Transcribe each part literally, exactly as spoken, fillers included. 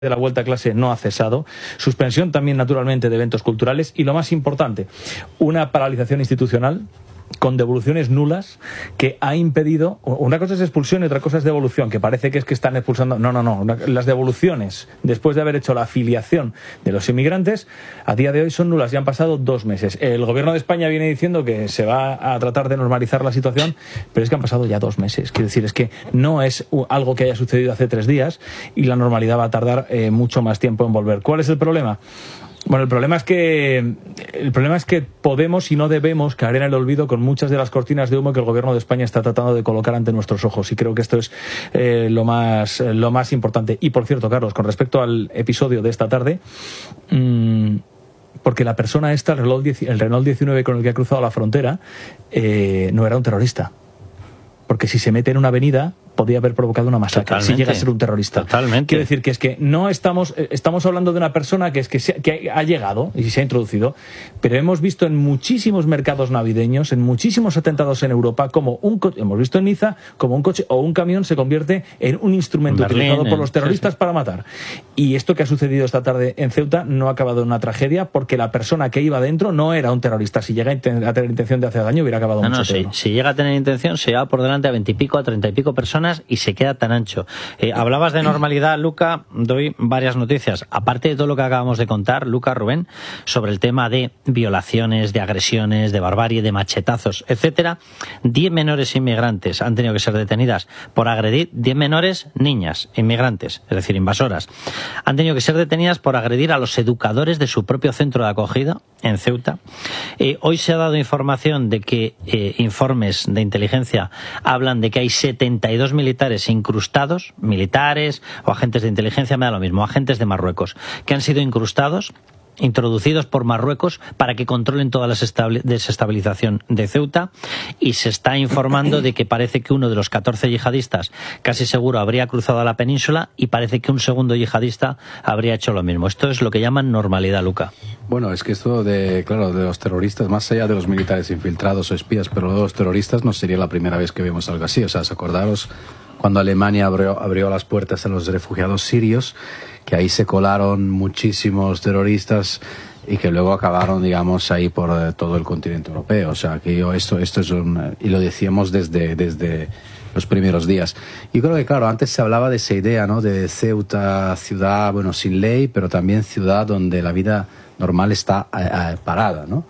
de la vuelta a clase no ha cesado, suspensión también naturalmente de eventos culturales y lo más importante, una paralización institucional con devoluciones nulas que ha impedido, una cosa es expulsión y otra cosa es devolución, que parece que es que están expulsando, no, no, no, las devoluciones después de haber hecho la afiliación de los inmigrantes a día de hoy son nulas, ya han pasado dos meses. El gobierno de España viene diciendo que se va a tratar de normalizar la situación, pero es que han pasado ya dos meses, quiero decir, es que no es algo que haya sucedido hace tres días y la normalidad va a tardar eh, mucho más tiempo en volver. ¿Cuál es el problema? Bueno, el problema es que el problema es que podemos y no debemos caer en el olvido con muchas de las cortinas de humo que el gobierno de España está tratando de colocar ante nuestros ojos y creo que esto es eh, lo más lo más importante. Y por cierto, Carlos, con respecto al episodio de esta tarde, mmm, porque la persona esta, el Renault, el Renault diecinueve con el que ha cruzado la frontera, eh, no era un terrorista. Porque si se mete en una avenida podría haber provocado una masacre. Totalmente. Si llega a ser un terrorista. Totalmente. Quiero decir que es que no estamos estamos hablando de una persona que es que, se, que ha llegado y se ha introducido, pero hemos visto en muchísimos mercados navideños, en muchísimos atentados en Europa, como un coche, hemos visto en Niza, como un coche o un camión se convierte en un instrumento Berlín, utilizado por los terroristas sí, sí. para matar. Y esto que ha sucedido esta tarde en Ceuta no ha acabado en una tragedia porque la persona que iba dentro no era un terrorista. Si llega a tener intención de hacer daño hubiera acabado no, mucho no, sí. Si llega a tener intención se lleva por delante a veintipico, a treinta y pico personas y se queda tan ancho. Eh, hablabas de normalidad, Luca, doy varias noticias. Aparte de todo lo que acabamos de contar, Luca, Rubén, sobre el tema de violaciones, de agresiones, de barbarie, de machetazos, etcétera, diez menores inmigrantes han tenido que ser detenidas por agredir, diez menores niñas inmigrantes, es decir, invasoras, han tenido que ser detenidas por agredir a los educadores de su propio centro de acogida en Ceuta. Eh, hoy se ha dado información de que eh, informes de inteligencia hablan de que hay setenta y dos militares incrustados, militares o agentes de inteligencia, me da lo mismo, agentes de Marruecos, que han sido incrustados, introducidos por Marruecos para que controlen toda la desestabilización de Ceuta y se está informando de que parece que uno de los catorce yihadistas casi seguro habría cruzado a la península y parece que un segundo yihadista habría hecho lo mismo. Esto es lo que llaman normalidad, Luca. Bueno, es que esto de, claro, de los terroristas, más allá de los militares infiltrados o espías, pero de los terroristas no sería la primera vez que vemos algo así. O sea, acordaros cuando Alemania abrió, abrió las puertas a los refugiados sirios, que ahí se colaron muchísimos terroristas y que luego acabaron, digamos, ahí por eh, todo el continente europeo. O sea, que yo esto, esto es un... y lo decíamos desde, desde los primeros días. Y creo que, claro, antes se hablaba de esa idea, ¿no? De Ceuta, ciudad, bueno, sin ley, pero también ciudad donde la vida normal está eh, parada, ¿no?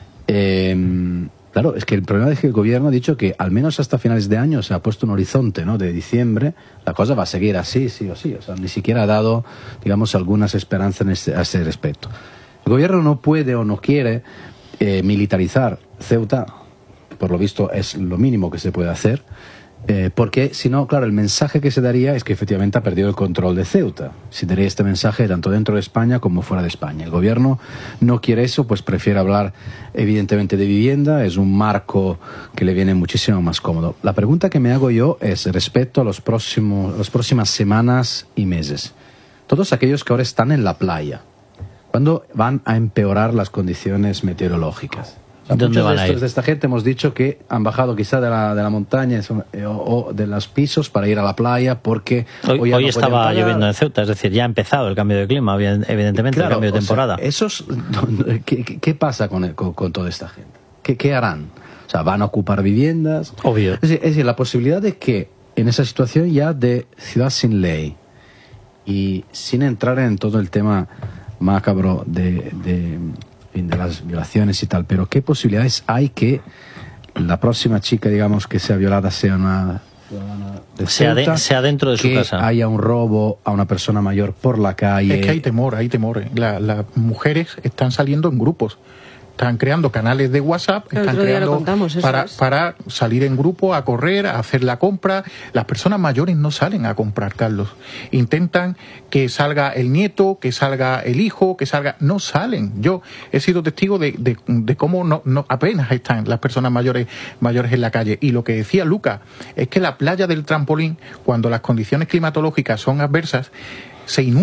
Eh, Claro, es que el problema es que el gobierno ha dicho que al menos hasta finales de año se ha puesto un horizonte, ¿no? De diciembre, la cosa va a seguir así, sí o sí. O sea, ni siquiera ha dado, digamos, algunas esperanzas en este, a ese respecto. El gobierno no puede o no quiere eh, militarizar Ceuta, por lo visto es lo mínimo que se puede hacer, eh, porque si no, claro, el mensaje que se daría es que efectivamente ha perdido el control de Ceuta. Se daría este mensaje tanto dentro de España como fuera de España. El gobierno no quiere eso, pues prefiere hablar evidentemente de vivienda, es un marco que le viene muchísimo más cómodo. La pregunta que me hago yo es respecto a los próximos, las próximas semanas y meses. Todos aquellos que ahora están en la playa, ¿cuándo van a empeorar las condiciones meteorológicas? O sea, ¿Dónde van de, a estos, ir? de esta gente hemos dicho que han bajado quizá de la, de la montaña o, o de los pisos para ir a la playa porque hoy, hoy, hoy no estaba lloviendo en Ceuta, es decir, ya ha empezado el cambio de clima, evidentemente, claro, el cambio de temporada. O sea, esos, ¿qué, qué pasa con, el, con, con toda esta gente? ¿Qué, ¿Qué harán? O sea, ¿van a ocupar viviendas? Obvio. Es decir, es decir, la posibilidad de que en esa situación ya de ciudad sin ley y sin entrar en todo el tema macabro de... de de las violaciones y tal, pero ¿qué posibilidades hay que la próxima chica, digamos, que sea violada sea una ciudadana de sea, Ceuta, de, sea dentro de su que casa, haya un robo a una persona mayor por la calle? Es que hay temor, hay temor. La, las mujeres están saliendo en grupos. Están creando canales de WhatsApp, están creando contamos, para, es. para salir en grupo, a correr, a hacer la compra. Las personas mayores no salen a comprar, Carlos. Intentan que salga el nieto, que salga el hijo, que salga... No salen. Yo he sido testigo de, de, de cómo no, no apenas están las personas mayores, mayores en la calle. Y lo que decía Luca es que la playa del Trampolín, cuando las condiciones climatológicas son adversas, se inunda.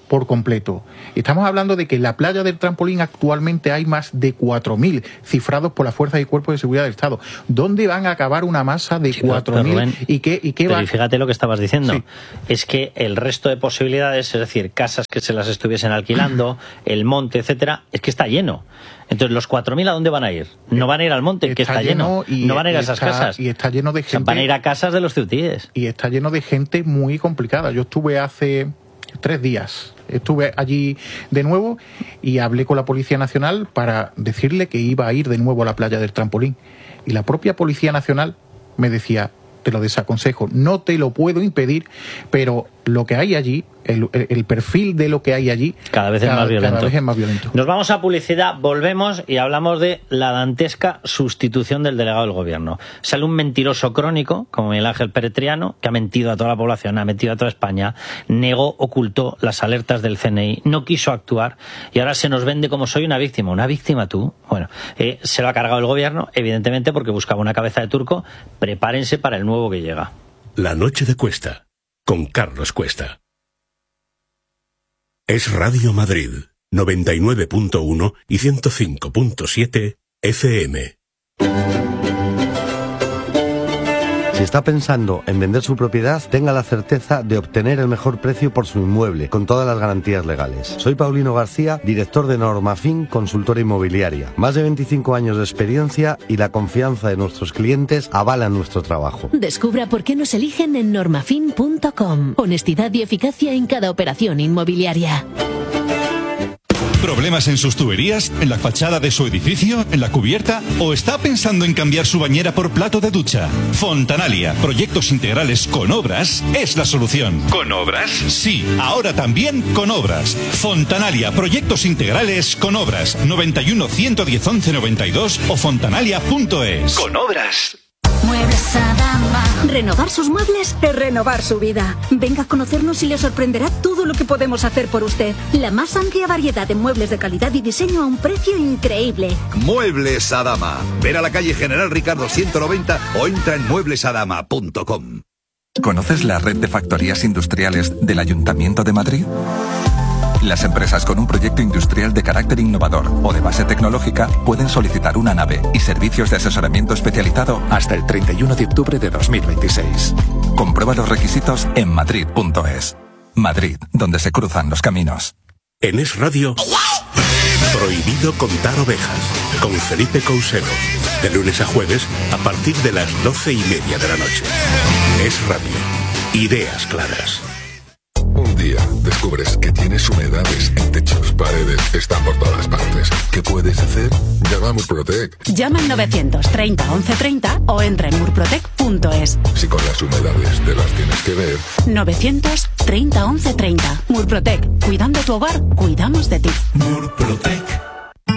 por completo. Estamos hablando de que en la playa del Trampolín actualmente hay más de cuatro mil cifrados por las fuerzas y cuerpos de seguridad del Estado. ¿Dónde van a acabar una masa de cuatro mil? ¿Y qué, y qué pero va? Y fíjate lo que estabas diciendo. Sí. Es que el resto de posibilidades, es decir, casas que se las estuviesen alquilando, el monte, etcétera, es que está lleno. Entonces, ¿los cuatro mil a dónde van a ir? No van a ir al monte, que está, está lleno. Y no van a ir a esas está, casas. Y está lleno de gente. O sea, van a ir a casas de los ceutíes. Y está lleno de gente muy complicada. Yo estuve hace tres días. Estuve allí de nuevo y hablé con la Policía Nacional para decirle que iba a ir de nuevo a la playa del Trampolín. Y la propia Policía Nacional me decía, te lo desaconsejo, no te lo puedo impedir, pero lo que hay allí, el, el, el perfil de lo que hay allí, cada vez es más violento. Cada vez es más violento. Nos vamos a publicidad, volvemos y hablamos de la dantesca sustitución del delegado del gobierno. Sale un mentiroso crónico, como Miguel Ángel Pérez Triano, que ha mentido a toda la población, ha mentido a toda España, negó, ocultó las alertas del C N I, no quiso actuar y ahora se nos vende como soy una víctima. ¿Una víctima tú? Bueno, eh, se lo ha cargado el gobierno, evidentemente porque buscaba una cabeza de turco. Prepárense para el nuevo que llega. La noche de Cuesta, con Carlos Cuesta. Es Radio Madrid, noventa y nueve punto uno y ciento cinco punto siete F M. Si está pensando en vender su propiedad, tenga la certeza de obtener el mejor precio por su inmueble, con todas las garantías legales. Soy Paulino García, director de Normafin, consultora inmobiliaria. Más de veinticinco años de experiencia y la confianza de nuestros clientes avalan nuestro trabajo. Descubra por qué nos eligen en normafin punto com. Honestidad y eficacia en cada operación inmobiliaria. ¿Problemas en sus tuberías? ¿En la fachada de su edificio? ¿En la cubierta? ¿O está pensando en cambiar su bañera por plato de ducha? Fontanalia, proyectos integrales con obras, es la solución. ¿Con obras? Sí, ahora también con obras. Fontanalia, proyectos integrales con obras. noventa y uno, ciento diez, once, noventa y dos o fontanalia punto es. Con obras. Muebles Adama. Renovar sus muebles es renovar su vida. Venga a conocernos y le sorprenderá todo lo que podemos hacer por usted. La más amplia variedad de muebles de calidad y diseño a un precio increíble. Muebles Adama. Ven a la calle General Ricardo ciento noventa o entra en muebles adama punto com. ¿Conoces la red de factorías industriales del Ayuntamiento de Madrid? Las empresas con un proyecto industrial de carácter innovador o de base tecnológica pueden solicitar una nave y servicios de asesoramiento especializado hasta el treinta y uno de octubre de dos mil veintiséis. Comprueba los requisitos en madrid punto es. Madrid, donde se cruzan los caminos. En Es Radio, prohibido contar ovejas, con Felipe Couselo. De lunes a jueves, a partir de las doce y media de la noche. Es Radio. Ideas claras. Un día descubres que tienes humedades en techos, paredes, están por todas partes. ¿Qué puedes hacer? Llama a Murprotec. Llama al novecientos treinta once treinta o entra en murprotec punto es. Si con las humedades te las tienes que ver. novecientos treinta once treinta. Murprotec. Cuidando tu hogar, cuidamos de ti. Murprotec.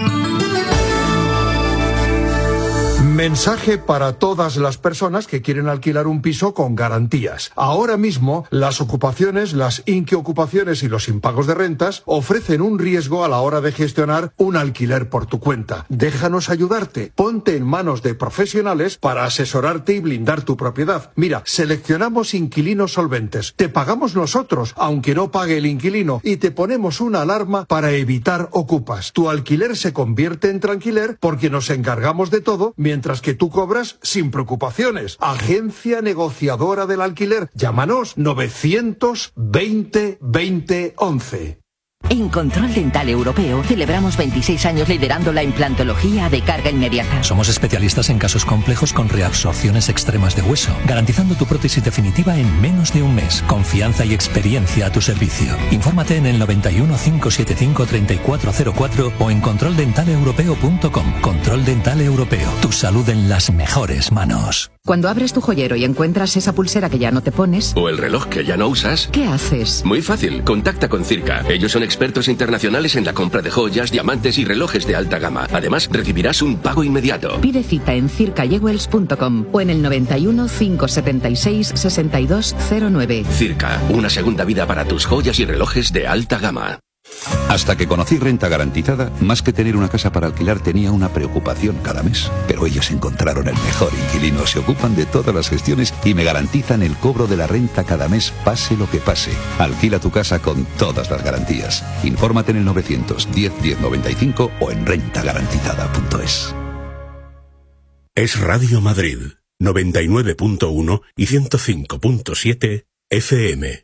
Mensaje para todas las personas que quieren alquilar un piso con garantías. Ahora mismo, las ocupaciones, las inquiocupaciones y los impagos de rentas ofrecen un riesgo a la hora de gestionar un alquiler por tu cuenta. Déjanos ayudarte. Ponte en manos de profesionales para asesorarte y blindar tu propiedad. Mira, seleccionamos inquilinos solventes. Te pagamos nosotros, aunque no pague el inquilino, y te ponemos una alarma para evitar ocupas. Tu alquiler se convierte en tranquiler porque nos encargamos de todo, mientras que tú cobras sin preocupaciones. Agencia negociadora del alquiler. Llámanos novecientos veinte veinte once. En Control Dental Europeo celebramos veintiséis años liderando la implantología de carga inmediata. Somos especialistas en casos complejos con reabsorciones extremas de hueso, garantizando tu prótesis definitiva en menos de un mes. Confianza y experiencia a tu servicio. Infórmate en el noventa y uno, cinco setenta y cinco, treinta y cuatro cero cuatro o en control dental europeo punto com. Control Dental Europeo. Tu salud en las mejores manos. Cuando abres tu joyero y encuentras esa pulsera que ya no te pones, o el reloj que ya no usas, ¿qué haces? Muy fácil, contacta con Circa. Ellos son expertos internacionales en la compra de joyas, diamantes y relojes de alta gama. Además, recibirás un pago inmediato. Pide cita en circa jewels punto com o en el noventa y uno, cinco setenta y seis, sesenta y dos cero nueve. Circa, una segunda vida para tus joyas y relojes de alta gama. Hasta que conocí Renta Garantizada, más que tener una casa para alquilar tenía una preocupación cada mes. Pero ellos encontraron el mejor inquilino, se ocupan de todas las gestiones y me garantizan el cobro de la renta cada mes, pase lo que pase. Alquila tu casa con todas las garantías. Infórmate en el novecientos diez diez noventa y cinco o en renta garantizada punto es. Es Radio Madrid, noventa y nueve punto uno y ciento cinco punto siete F M.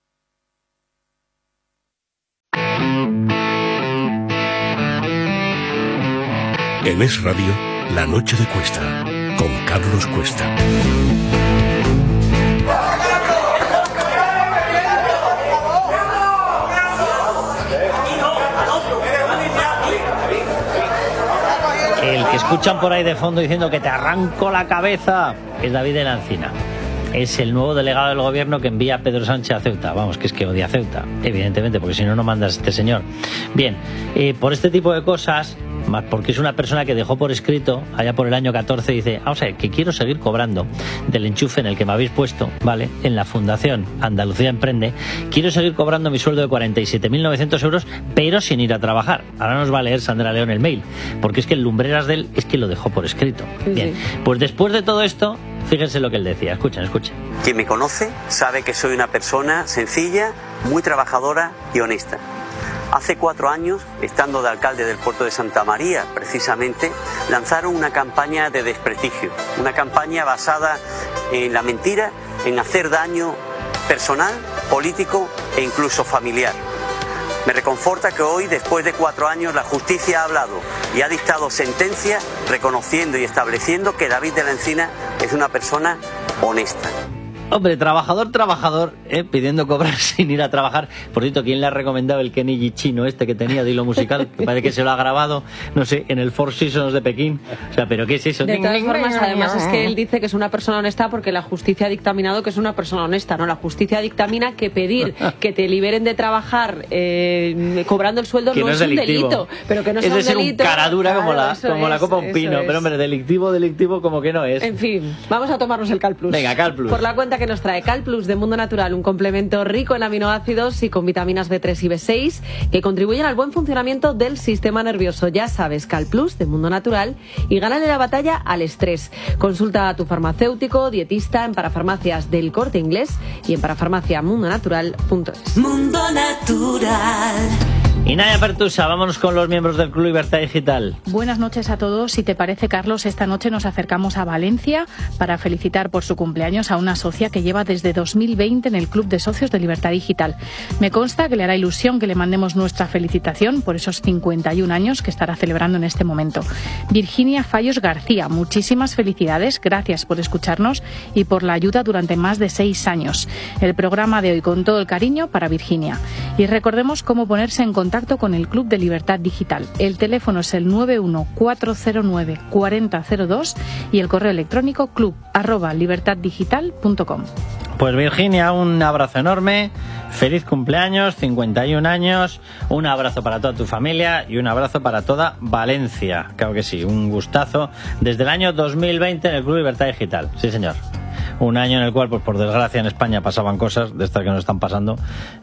En Es Radio, La Noche de Cuesta, con Carlos Cuesta. El que escuchan por ahí de fondo diciendo que te arranco la cabeza es David de la Encina. Es el nuevo delegado del gobierno que envía a Pedro Sánchez a Ceuta. Vamos, que es que odia Ceuta, evidentemente, porque si no, no mandas a este señor. Bien, eh, por este tipo de cosas, más porque es una persona que dejó por escrito, allá por el año catorce, dice, vamos a ver, que quiero seguir cobrando del enchufe en el que me habéis puesto, ¿vale? En la Fundación Andalucía Emprende, quiero seguir cobrando mi sueldo de cuarenta y siete mil novecientos euros, pero sin ir a trabajar. Ahora nos va a leer Sandra León el mail, porque es que el lumbreras de él es que lo dejó por escrito. Sí, Bien, sí. pues después de todo esto, fíjense lo que él decía. Escuchen, escuchen. Quien me conoce sabe que soy una persona sencilla, muy trabajadora y honesta. Hace cuatro años, estando de alcalde del puerto de Santa María, precisamente, lanzaron una campaña de desprestigio, una campaña basada en la mentira, en hacer daño personal, político e incluso familiar. Me reconforta que hoy, después de cuatro años, la justicia ha hablado y ha dictado sentencia reconociendo y estableciendo que David de la Encina es una persona honesta. Hombre, trabajador, trabajador, ¿eh? Pidiendo cobrar sin ir a trabajar. Por cierto, ¿quién le ha recomendado el Kenny chino este que tenía de hilo musical? Que parece que se lo ha grabado, no sé, en el Four Seasons de Pekín. O sea, ¿pero qué es eso? De todas formas, además es que él dice que es una persona honesta porque la justicia ha dictaminado que es una persona honesta, ¿no? La justicia dictamina que pedir que te liberen de trabajar eh, cobrando el sueldo no, no es, es un delito, pero que no es un delito. Es de ser un cara dura como, claro, la, como es, la copa un pino, es. Pero hombre, delictivo, delictivo como que no es. En fin, vamos a tomarnos el Cal Plus. Venga, Cal Plus. Por la cuenta que nos trae Cal Plus de Mundo Natural, un complemento rico en aminoácidos y con vitaminas B tres y B seis que contribuyen al buen funcionamiento del sistema nervioso. Ya sabes, Cal Plus de Mundo Natural, y gánale la batalla al estrés. Consulta a tu farmacéutico, dietista en Parafarmacias del Corte Inglés y en parafarmacia mundo natural punto es. Mundo Natural. Y Naya Pertusa, vámonos con los miembros del Club Libertad Digital. Buenas noches a todos. Si te parece, Carlos, esta noche nos acercamos a Valencia para felicitar por su cumpleaños a una socia que lleva desde dos mil veinte en el Club de Socios de Libertad Digital. Me consta que le hará ilusión que le mandemos nuestra felicitación por esos cincuenta y un años que estará celebrando en este momento. Virginia Fallos García, muchísimas felicidades, gracias por escucharnos y por la ayuda durante más de seis años. El programa de hoy con todo el cariño para Virginia. Y recordemos cómo ponerse en contacto con el Club de Libertad Digital. El teléfono es el nueve uno cuatro cero nueve cuatro cero cero dos y el correo electrónico club arroba libertad digital punto com. Pues Virginia, un abrazo enorme, feliz cumpleaños, cincuenta y un años, un abrazo para toda tu familia y un abrazo para toda Valencia. Claro que sí, un gustazo desde el año dos mil veinte en el Club Libertad Digital. Sí, señor. Un año en el cual, pues por desgracia, en España pasaban cosas de estas que nos están pasando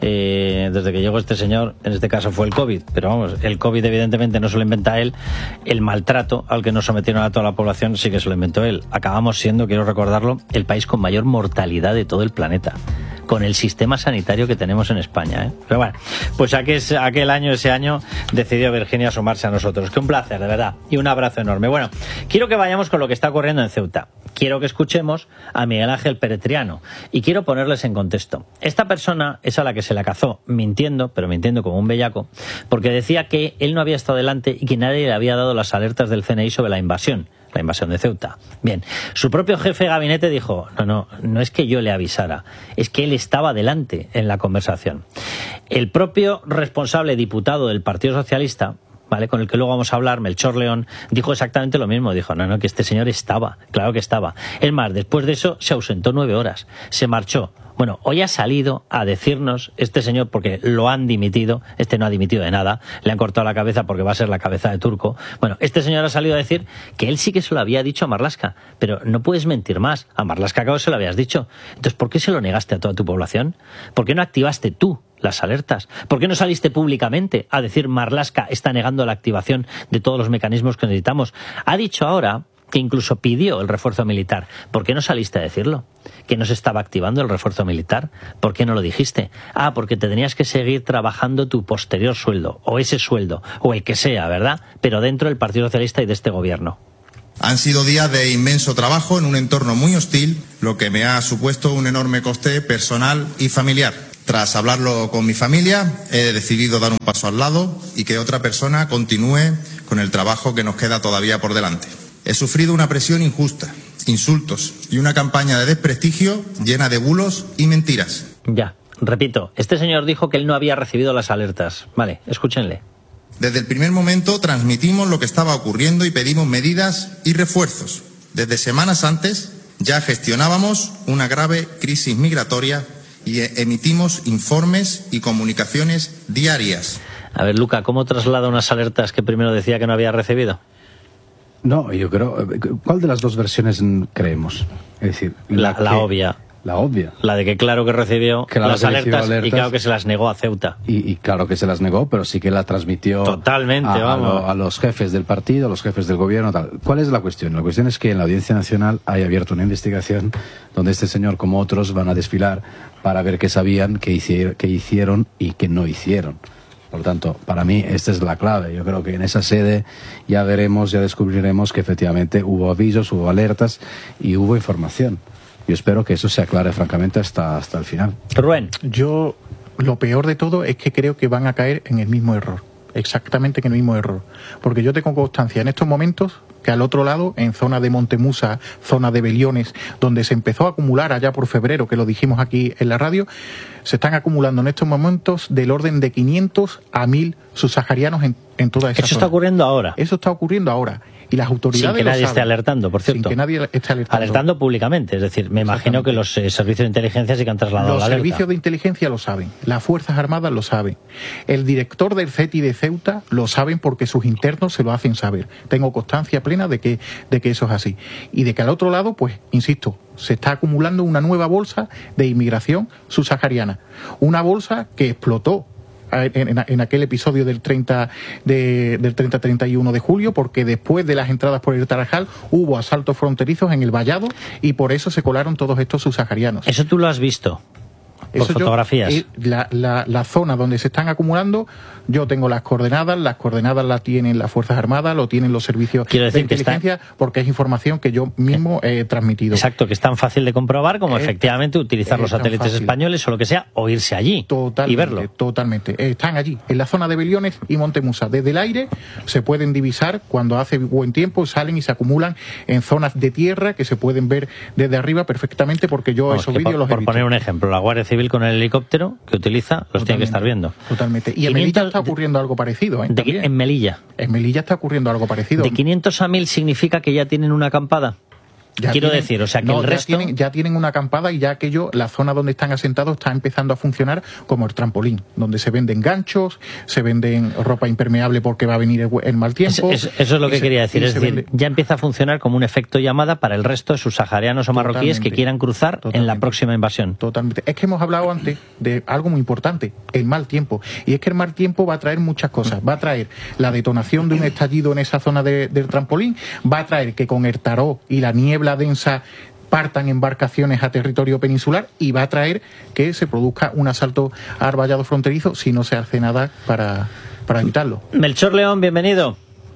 eh, desde que llegó este señor. En este caso fue el COVID, pero vamos, el COVID evidentemente no se lo inventa él. El maltrato al que nos sometieron a toda la población sí que se lo inventó él. Acabamos siendo, quiero recordarlo, el país con mayor mortalidad de todo el planeta, con el sistema sanitario que tenemos en España, ¿eh? Pero bueno, pues aquel, aquel año, ese año, decidió Virginia sumarse a nosotros. Que un placer, de verdad, y un abrazo enorme. Bueno, quiero que vayamos con lo que está ocurriendo en Ceuta. Quiero que escuchemos a Miguel Ángel Peretriano y quiero ponerles en contexto. Esta persona es a la que se la cazó mintiendo, pero mintiendo como un bellaco, porque decía que él no había estado delante y que nadie le había dado las alertas del C N I sobre la invasión. La invasión de Ceuta. Bien, su propio jefe de gabinete dijo, no, no, no es que yo le avisara, es que él estaba delante en la conversación. El propio responsable diputado del Partido Socialista, ¿vale?, con el que luego vamos a hablar, Melchor León, dijo exactamente lo mismo. Dijo, no, no, que este señor estaba, claro que estaba. Es más, después de eso se ausentó nueve horas, se marchó. Bueno, hoy ha salido a decirnos este señor, porque lo han dimitido, este no ha dimitido de nada, le han cortado la cabeza porque va a ser la cabeza de turco. Bueno, este señor ha salido a decir que él sí que se lo había dicho a Marlaska, pero no puedes mentir más. A Marlaska acabo se lo habías dicho. Entonces, ¿por qué se lo negaste a toda tu población? ¿Por qué no activaste tú las alertas? ¿Por qué no saliste públicamente a decir Marlaska está negando la activación de todos los mecanismos que necesitamos? Ha dicho ahora que incluso pidió el refuerzo militar. ¿Por qué no saliste a decirlo? ¿Que no se estaba activando el refuerzo militar? ¿Por qué no lo dijiste? Ah, porque te tenías que seguir trabajando tu posterior sueldo, o ese sueldo, o el que sea, ¿verdad? Pero dentro del Partido Socialista y de este gobierno. Han sido días de inmenso trabajo en un entorno muy hostil, lo que me ha supuesto un enorme coste personal y familiar. Tras hablarlo con mi familia, he decidido dar un paso al lado y que otra persona continúe con el trabajo que nos queda todavía por delante. He sufrido una presión injusta, insultos y una campaña de desprestigio llena de bulos y mentiras. Ya, repito, este señor dijo que él no había recibido las alertas. Vale, escúchenle. Desde el primer momento transmitimos lo que estaba ocurriendo y pedimos medidas y refuerzos. Desde semanas antes ya gestionábamos una grave crisis migratoria y emitimos informes y comunicaciones diarias. A ver, Luca, ¿cómo traslada unas alertas que primero decía que no había recibido? No, yo creo... ¿Cuál de las dos versiones creemos? Es decir, la, la, la que, obvia. La obvia. La de que claro que recibió claro las que alertas, alertas y claro que se las negó a Ceuta. Y, y claro que se las negó, pero sí que la transmitió totalmente, a, vamos. A, lo, a los jefes del partido, a los jefes del gobierno. Tal. ¿Cuál es la cuestión? La cuestión es que en la Audiencia Nacional hay abierto una investigación donde este señor, como otros, van a desfilar para ver qué sabían, qué hicieron, qué hicieron y qué no hicieron. Por lo tanto, para mí esta es la clave. Yo creo que en esa sede ya veremos, ya descubriremos que efectivamente hubo avisos, hubo alertas y hubo información. Yo espero que eso se aclare francamente hasta, hasta el final. Rubén. Yo, lo peor de todo es que creo que van a caer en el mismo error. Exactamente en el mismo error. Porque yo tengo constancia en estos momentos que al otro lado, en zona de Montemusa, zona de Beliones, donde se empezó a acumular allá por febrero, que lo dijimos aquí en la radio, se están acumulando en estos momentos del orden de quinientos a mil subsaharianos en, en toda esa zona. Eso está ocurriendo ahora. Eso está ocurriendo ahora. Y las autoridades sin que nadie lo esté saben. alertando, por cierto. Sin que nadie esté alertando. Alertando públicamente, es decir, me imagino que los eh, servicios de inteligencia sí que han trasladado los la alerta. Los servicios de inteligencia lo saben, las Fuerzas Armadas lo saben, el director del CETI de Ceuta lo saben porque sus internos se lo hacen saber. Tengo constancia plena de que, de que eso es así. Y de que al otro lado, pues, insisto, se está acumulando una nueva bolsa de inmigración subsahariana. Una bolsa que explotó En, en, en aquel episodio del treinta de, del treinta treinta y uno de julio, porque después de las entradas por el Tarajal hubo asaltos fronterizos en el Vallado y por eso se colaron todos estos subsaharianos. ¿Eso tú lo has visto? Por Eso fotografías. Yo, eh, la, la, la zona donde se están acumulando, yo tengo las coordenadas, las coordenadas las tienen las Fuerzas Armadas, lo tienen los servicios de inteligencia, está... porque es información que yo mismo he transmitido. Exacto, que es tan fácil de comprobar como es, efectivamente utilizar los satélites españoles o lo que sea, o irse allí totalmente, y verlo. Totalmente, están allí, en la zona de Beliones y Montemusa. Desde el aire se pueden divisar, cuando hace buen tiempo salen y se acumulan en zonas de tierra que se pueden ver desde arriba perfectamente, porque yo Vamos, esos vídeos por, los he por visto. poner un ejemplo, la Guardia Civil con el helicóptero que utiliza los totalmente, tiene que estar viendo. Totalmente. Y en Melilla está ocurriendo algo parecido. ¿eh? De, en Melilla. En Melilla está ocurriendo algo parecido. ¿De quinientos a mil significa que ya tienen una acampada? Ya Quiero tienen, decir, o sea, que no, el resto... Ya tienen, ya tienen una acampada y ya aquello, la zona donde están asentados está empezando a funcionar como el trampolín, donde se venden ganchos, se venden ropa impermeable porque va a venir el, el mal tiempo. Es, es, eso es lo que se, quería decir, es decir, vende... ya empieza a funcionar como un efecto llamada para el resto de subsaharianos o marroquíes totalmente, que quieran cruzar totalmente, en la próxima invasión. Totalmente. Es que hemos hablado antes de algo muy importante, el mal tiempo. Y es que el mal tiempo va a traer muchas cosas. Va a traer la detonación de un estallido en esa zona de, del trampolín, va a traer que con el taró y la niebla densa partan embarcaciones a territorio peninsular y va a traer que se produzca un asalto al vallado fronterizo si no se hace nada para, para evitarlo. Melchor León, bienvenido.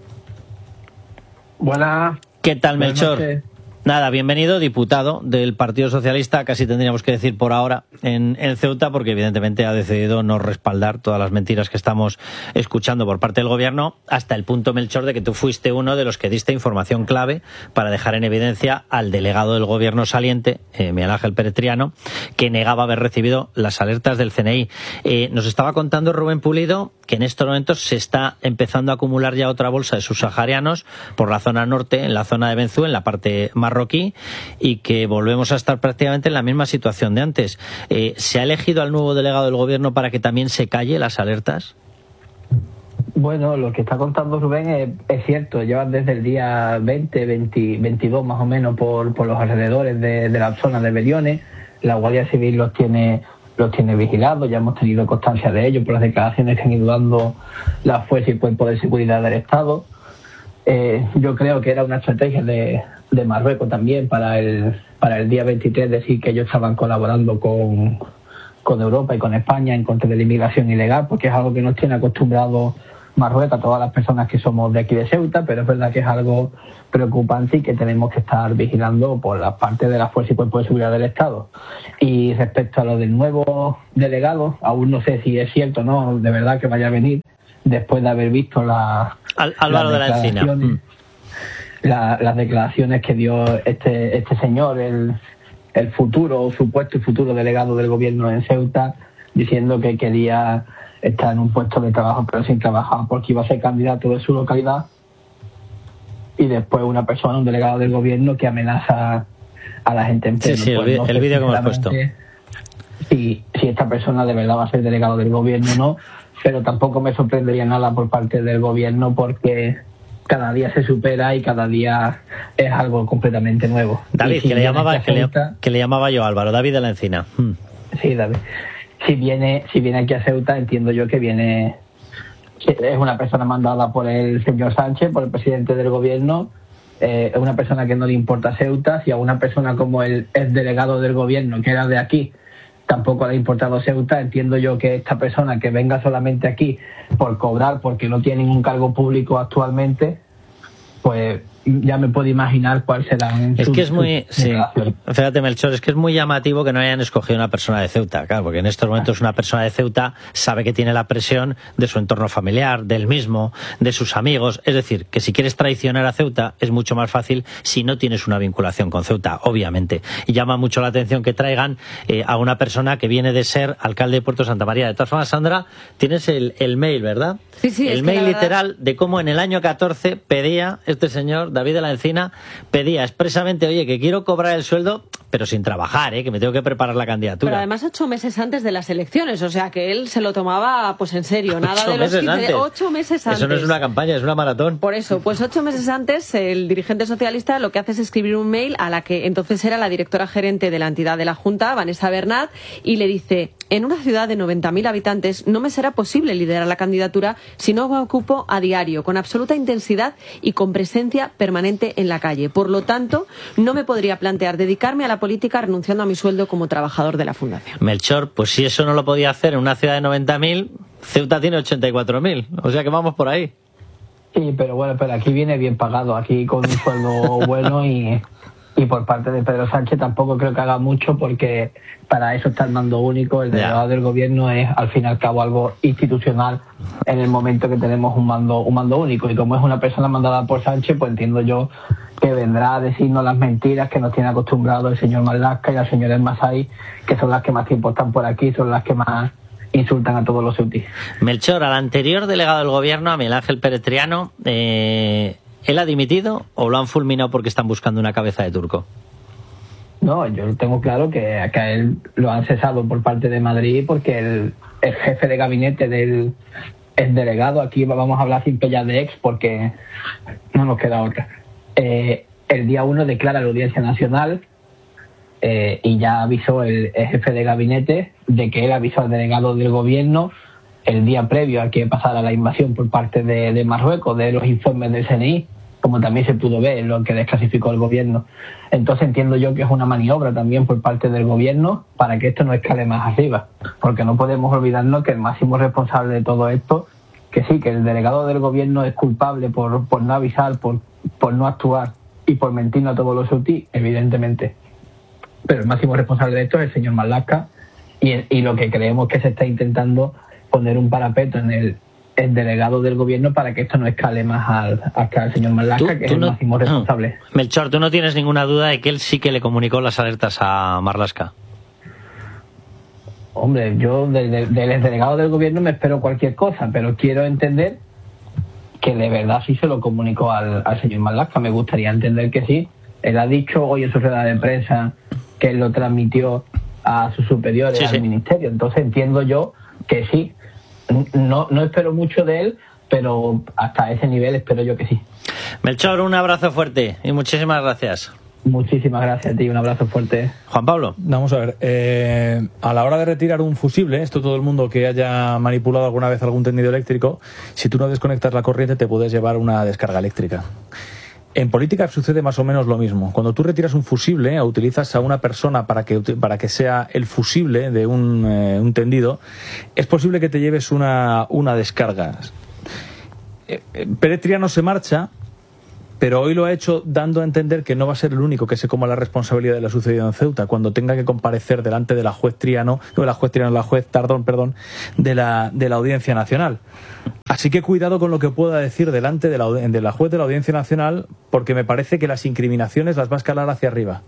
Buenas. ¿Qué tal, Melchor? Buenas Nada, bienvenido, diputado del Partido Socialista, casi tendríamos que decir por ahora, en, en Ceuta, porque evidentemente ha decidido no respaldar todas las mentiras que estamos escuchando por parte del gobierno, hasta el punto, Melchor, de que tú fuiste uno de los que diste información clave para dejar en evidencia al delegado del gobierno saliente, eh, Miguel Ángel Pérez Triano, que negaba haber recibido las alertas del C N I. Eh, nos estaba contando Rubén Pulido que en estos momentos se está empezando a acumular ya otra bolsa de subsaharianos por la zona norte, en la zona de Benzú, en la parte marroquí, y que volvemos a estar prácticamente en la misma situación de antes. Eh, ¿Se ha elegido al nuevo delegado del gobierno para que también se calle las alertas? Bueno, lo que está contando Rubén es, es cierto. Llevan desde el día veinte, veinte, veintidós más o menos por, por los alrededores de, de la zona de Beliones. La Guardia Civil los tiene los tiene vigilados, ya hemos tenido constancia de ello por las declaraciones que han ido dando las fuerzas y cuerpos de seguridad del Estado. Eh, yo creo que era una estrategia de, de Marruecos también para el, para el día veintitrés decir que ellos estaban colaborando con, con Europa y con España en contra de la inmigración ilegal, porque es algo que nos tiene acostumbrados Marruecos a todas las personas que somos de aquí de Ceuta, pero es verdad que es algo preocupante y que tenemos que estar vigilando por la parte de las fuerzas y cuerpos de seguridad del Estado. Y respecto a lo del nuevo delegado, aún no sé si es cierto o no, de verdad que vaya a venir, después de haber visto la, Al, Álvaro de la Encina. Mm. La, las declaraciones que dio este, este señor, el, el futuro, supuesto y futuro delegado del gobierno en Ceuta, diciendo que quería estar en un puesto de trabajo pero sin trabajar porque iba a ser candidato de su localidad, y después una persona, un delegado del gobierno que amenaza a la gente en pleno. Sí, sí, pues el, no el vídeo que hemos puesto. Si, si esta persona de verdad va a ser delegado del gobierno o no, pero tampoco me sorprendería nada por parte del gobierno porque cada día se supera y cada día es algo completamente nuevo. David, si que, le llamaba, que, Ceuta, le, que le llamaba yo Álvaro, David de la Encina. Hmm. Sí, David. Si viene, si viene aquí a Ceuta, entiendo yo que viene, que es una persona mandada por el señor Sánchez, por el presidente del gobierno, eh, es una persona que no le importa Ceuta. Si a una persona como el, el delegado del gobierno, que era de aquí, tampoco le ha importado Ceuta, entiendo yo que esta persona que venga solamente aquí por cobrar, porque no tiene ningún cargo público actualmente, pues ya me puedo imaginar cuál será. Es que es muy, sí, fíjate, Melchor, es que es muy llamativo que no hayan escogido una persona de Ceuta, claro, porque en estos momentos una persona de Ceuta sabe que tiene la presión de su entorno familiar, del mismo, de sus amigos. Es decir, que si quieres traicionar a Ceuta es mucho más fácil si no tienes una vinculación con Ceuta, obviamente. Y llama mucho la atención que traigan eh, a una persona que viene de ser alcalde de Puerto Santa María. De todas formas, Sandra, tienes el, el mail, ¿verdad? Sí, sí, el es mail que la verdad... literal de cómo en el año catorce pedía este señor David de la Encina, pedía expresamente, oye, que quiero cobrar el sueldo, pero sin trabajar, ¿eh? Que me tengo que preparar la candidatura. Pero además ocho meses antes de las elecciones, o sea que él se lo tomaba pues en serio, nada de los meses quince, antes. ocho meses antes. Eso no es una campaña, es una maratón. Por eso, pues ocho meses antes, el dirigente socialista lo que hace es escribir un mail a la que entonces era la directora gerente de la entidad de la Junta, Vanessa Bernat, y le dice: en una ciudad de noventa mil habitantes no me será posible liderar la candidatura si no me ocupo a diario, con absoluta intensidad y con presencia permanente en la calle. Por lo tanto, no me podría plantear dedicarme a la política renunciando a mi sueldo como trabajador de la Fundación. Melchor, pues si eso no lo podía hacer en una ciudad de noventa mil, Ceuta tiene ochenta y cuatro mil, o sea que vamos por ahí. Sí, pero bueno, pero aquí viene bien pagado, aquí con un sueldo bueno y... Y por parte de Pedro Sánchez tampoco creo que haga mucho, porque para eso está el mando único. El delegado del gobierno es al fin y al cabo algo institucional en el momento que tenemos un mando un mando único. Y como es una persona mandada por Sánchez, pues entiendo yo que vendrá a decirnos las mentiras que nos tiene acostumbrado el señor Marlaska y la señora Masai, que son las que más tiempo están por aquí, son las que más insultan a todos los ceutíes. Melchor, al anterior delegado del gobierno, a Miguel Ángel Pérez Triano, eh... ¿él ha dimitido o lo han fulminado porque están buscando una cabeza de turco? No, yo tengo claro que, que a él lo han cesado por parte de Madrid porque el, el jefe de gabinete del el delegado, aquí vamos a hablar sin pellas de ex porque no nos queda otra, eh, el día uno declara la Audiencia Nacional eh, y ya avisó el, el jefe de gabinete de que él avisó al delegado del gobierno el día previo a que pasara la invasión por parte de, de Marruecos, de los informes del C N I, como también se pudo ver en lo que desclasificó el gobierno. Entonces entiendo yo que es una maniobra también por parte del gobierno para que esto no escale más arriba, porque no podemos olvidarnos que el máximo responsable de todo esto, que sí, que el delegado del gobierno es culpable por, por no avisar, por, por no actuar y por mentirnos a todos los ceutí, evidentemente. Pero el máximo responsable de esto es el señor Marlaska, y, y lo que creemos que se está intentando poner un parapeto en el, el delegado del gobierno para que esto no escale más al, hasta el señor Marlaska, que es el no, máximo responsable. No. Melchor, ¿tú no tienes ninguna duda de que él sí que le comunicó las alertas a Marlaska? Hombre, yo del de, de, de delegado del gobierno me espero cualquier cosa, pero quiero entender que de verdad sí se lo comunicó al, al señor Marlaska. Me gustaría entender que sí. Él ha dicho hoy en su rueda de prensa que él lo transmitió a sus superiores, sí, al sí. ministerio. Entonces entiendo yo que sí. No, no espero mucho de él, pero hasta ese nivel espero yo que sí. Melchor, un abrazo fuerte y muchísimas gracias. Muchísimas gracias a ti, un abrazo fuerte. Juan Pablo. Vamos a ver, eh, a la hora de retirar un fusible, esto todo el mundo que haya manipulado alguna vez algún tendido eléctrico, si tú no desconectas la corriente te puedes llevar una descarga eléctrica. En política sucede más o menos lo mismo. Cuando tú retiras un fusible o utilizas a una persona para que, para que sea el fusible de un, eh, un tendido, es posible que te lleves una, una descarga. Eh, eh, Pérez Triano se marcha, pero hoy lo ha hecho dando a entender que no va a ser el único que se coma la responsabilidad de lo sucedido en Ceuta cuando tenga que comparecer delante de la juez Triano, no de la juez Triano, la juez Tardón, perdón, de la, de la Audiencia Nacional. Así que cuidado con lo que pueda decir delante de la, de la juez de la Audiencia Nacional, porque me parece que las incriminaciones las va a escalar hacia arriba.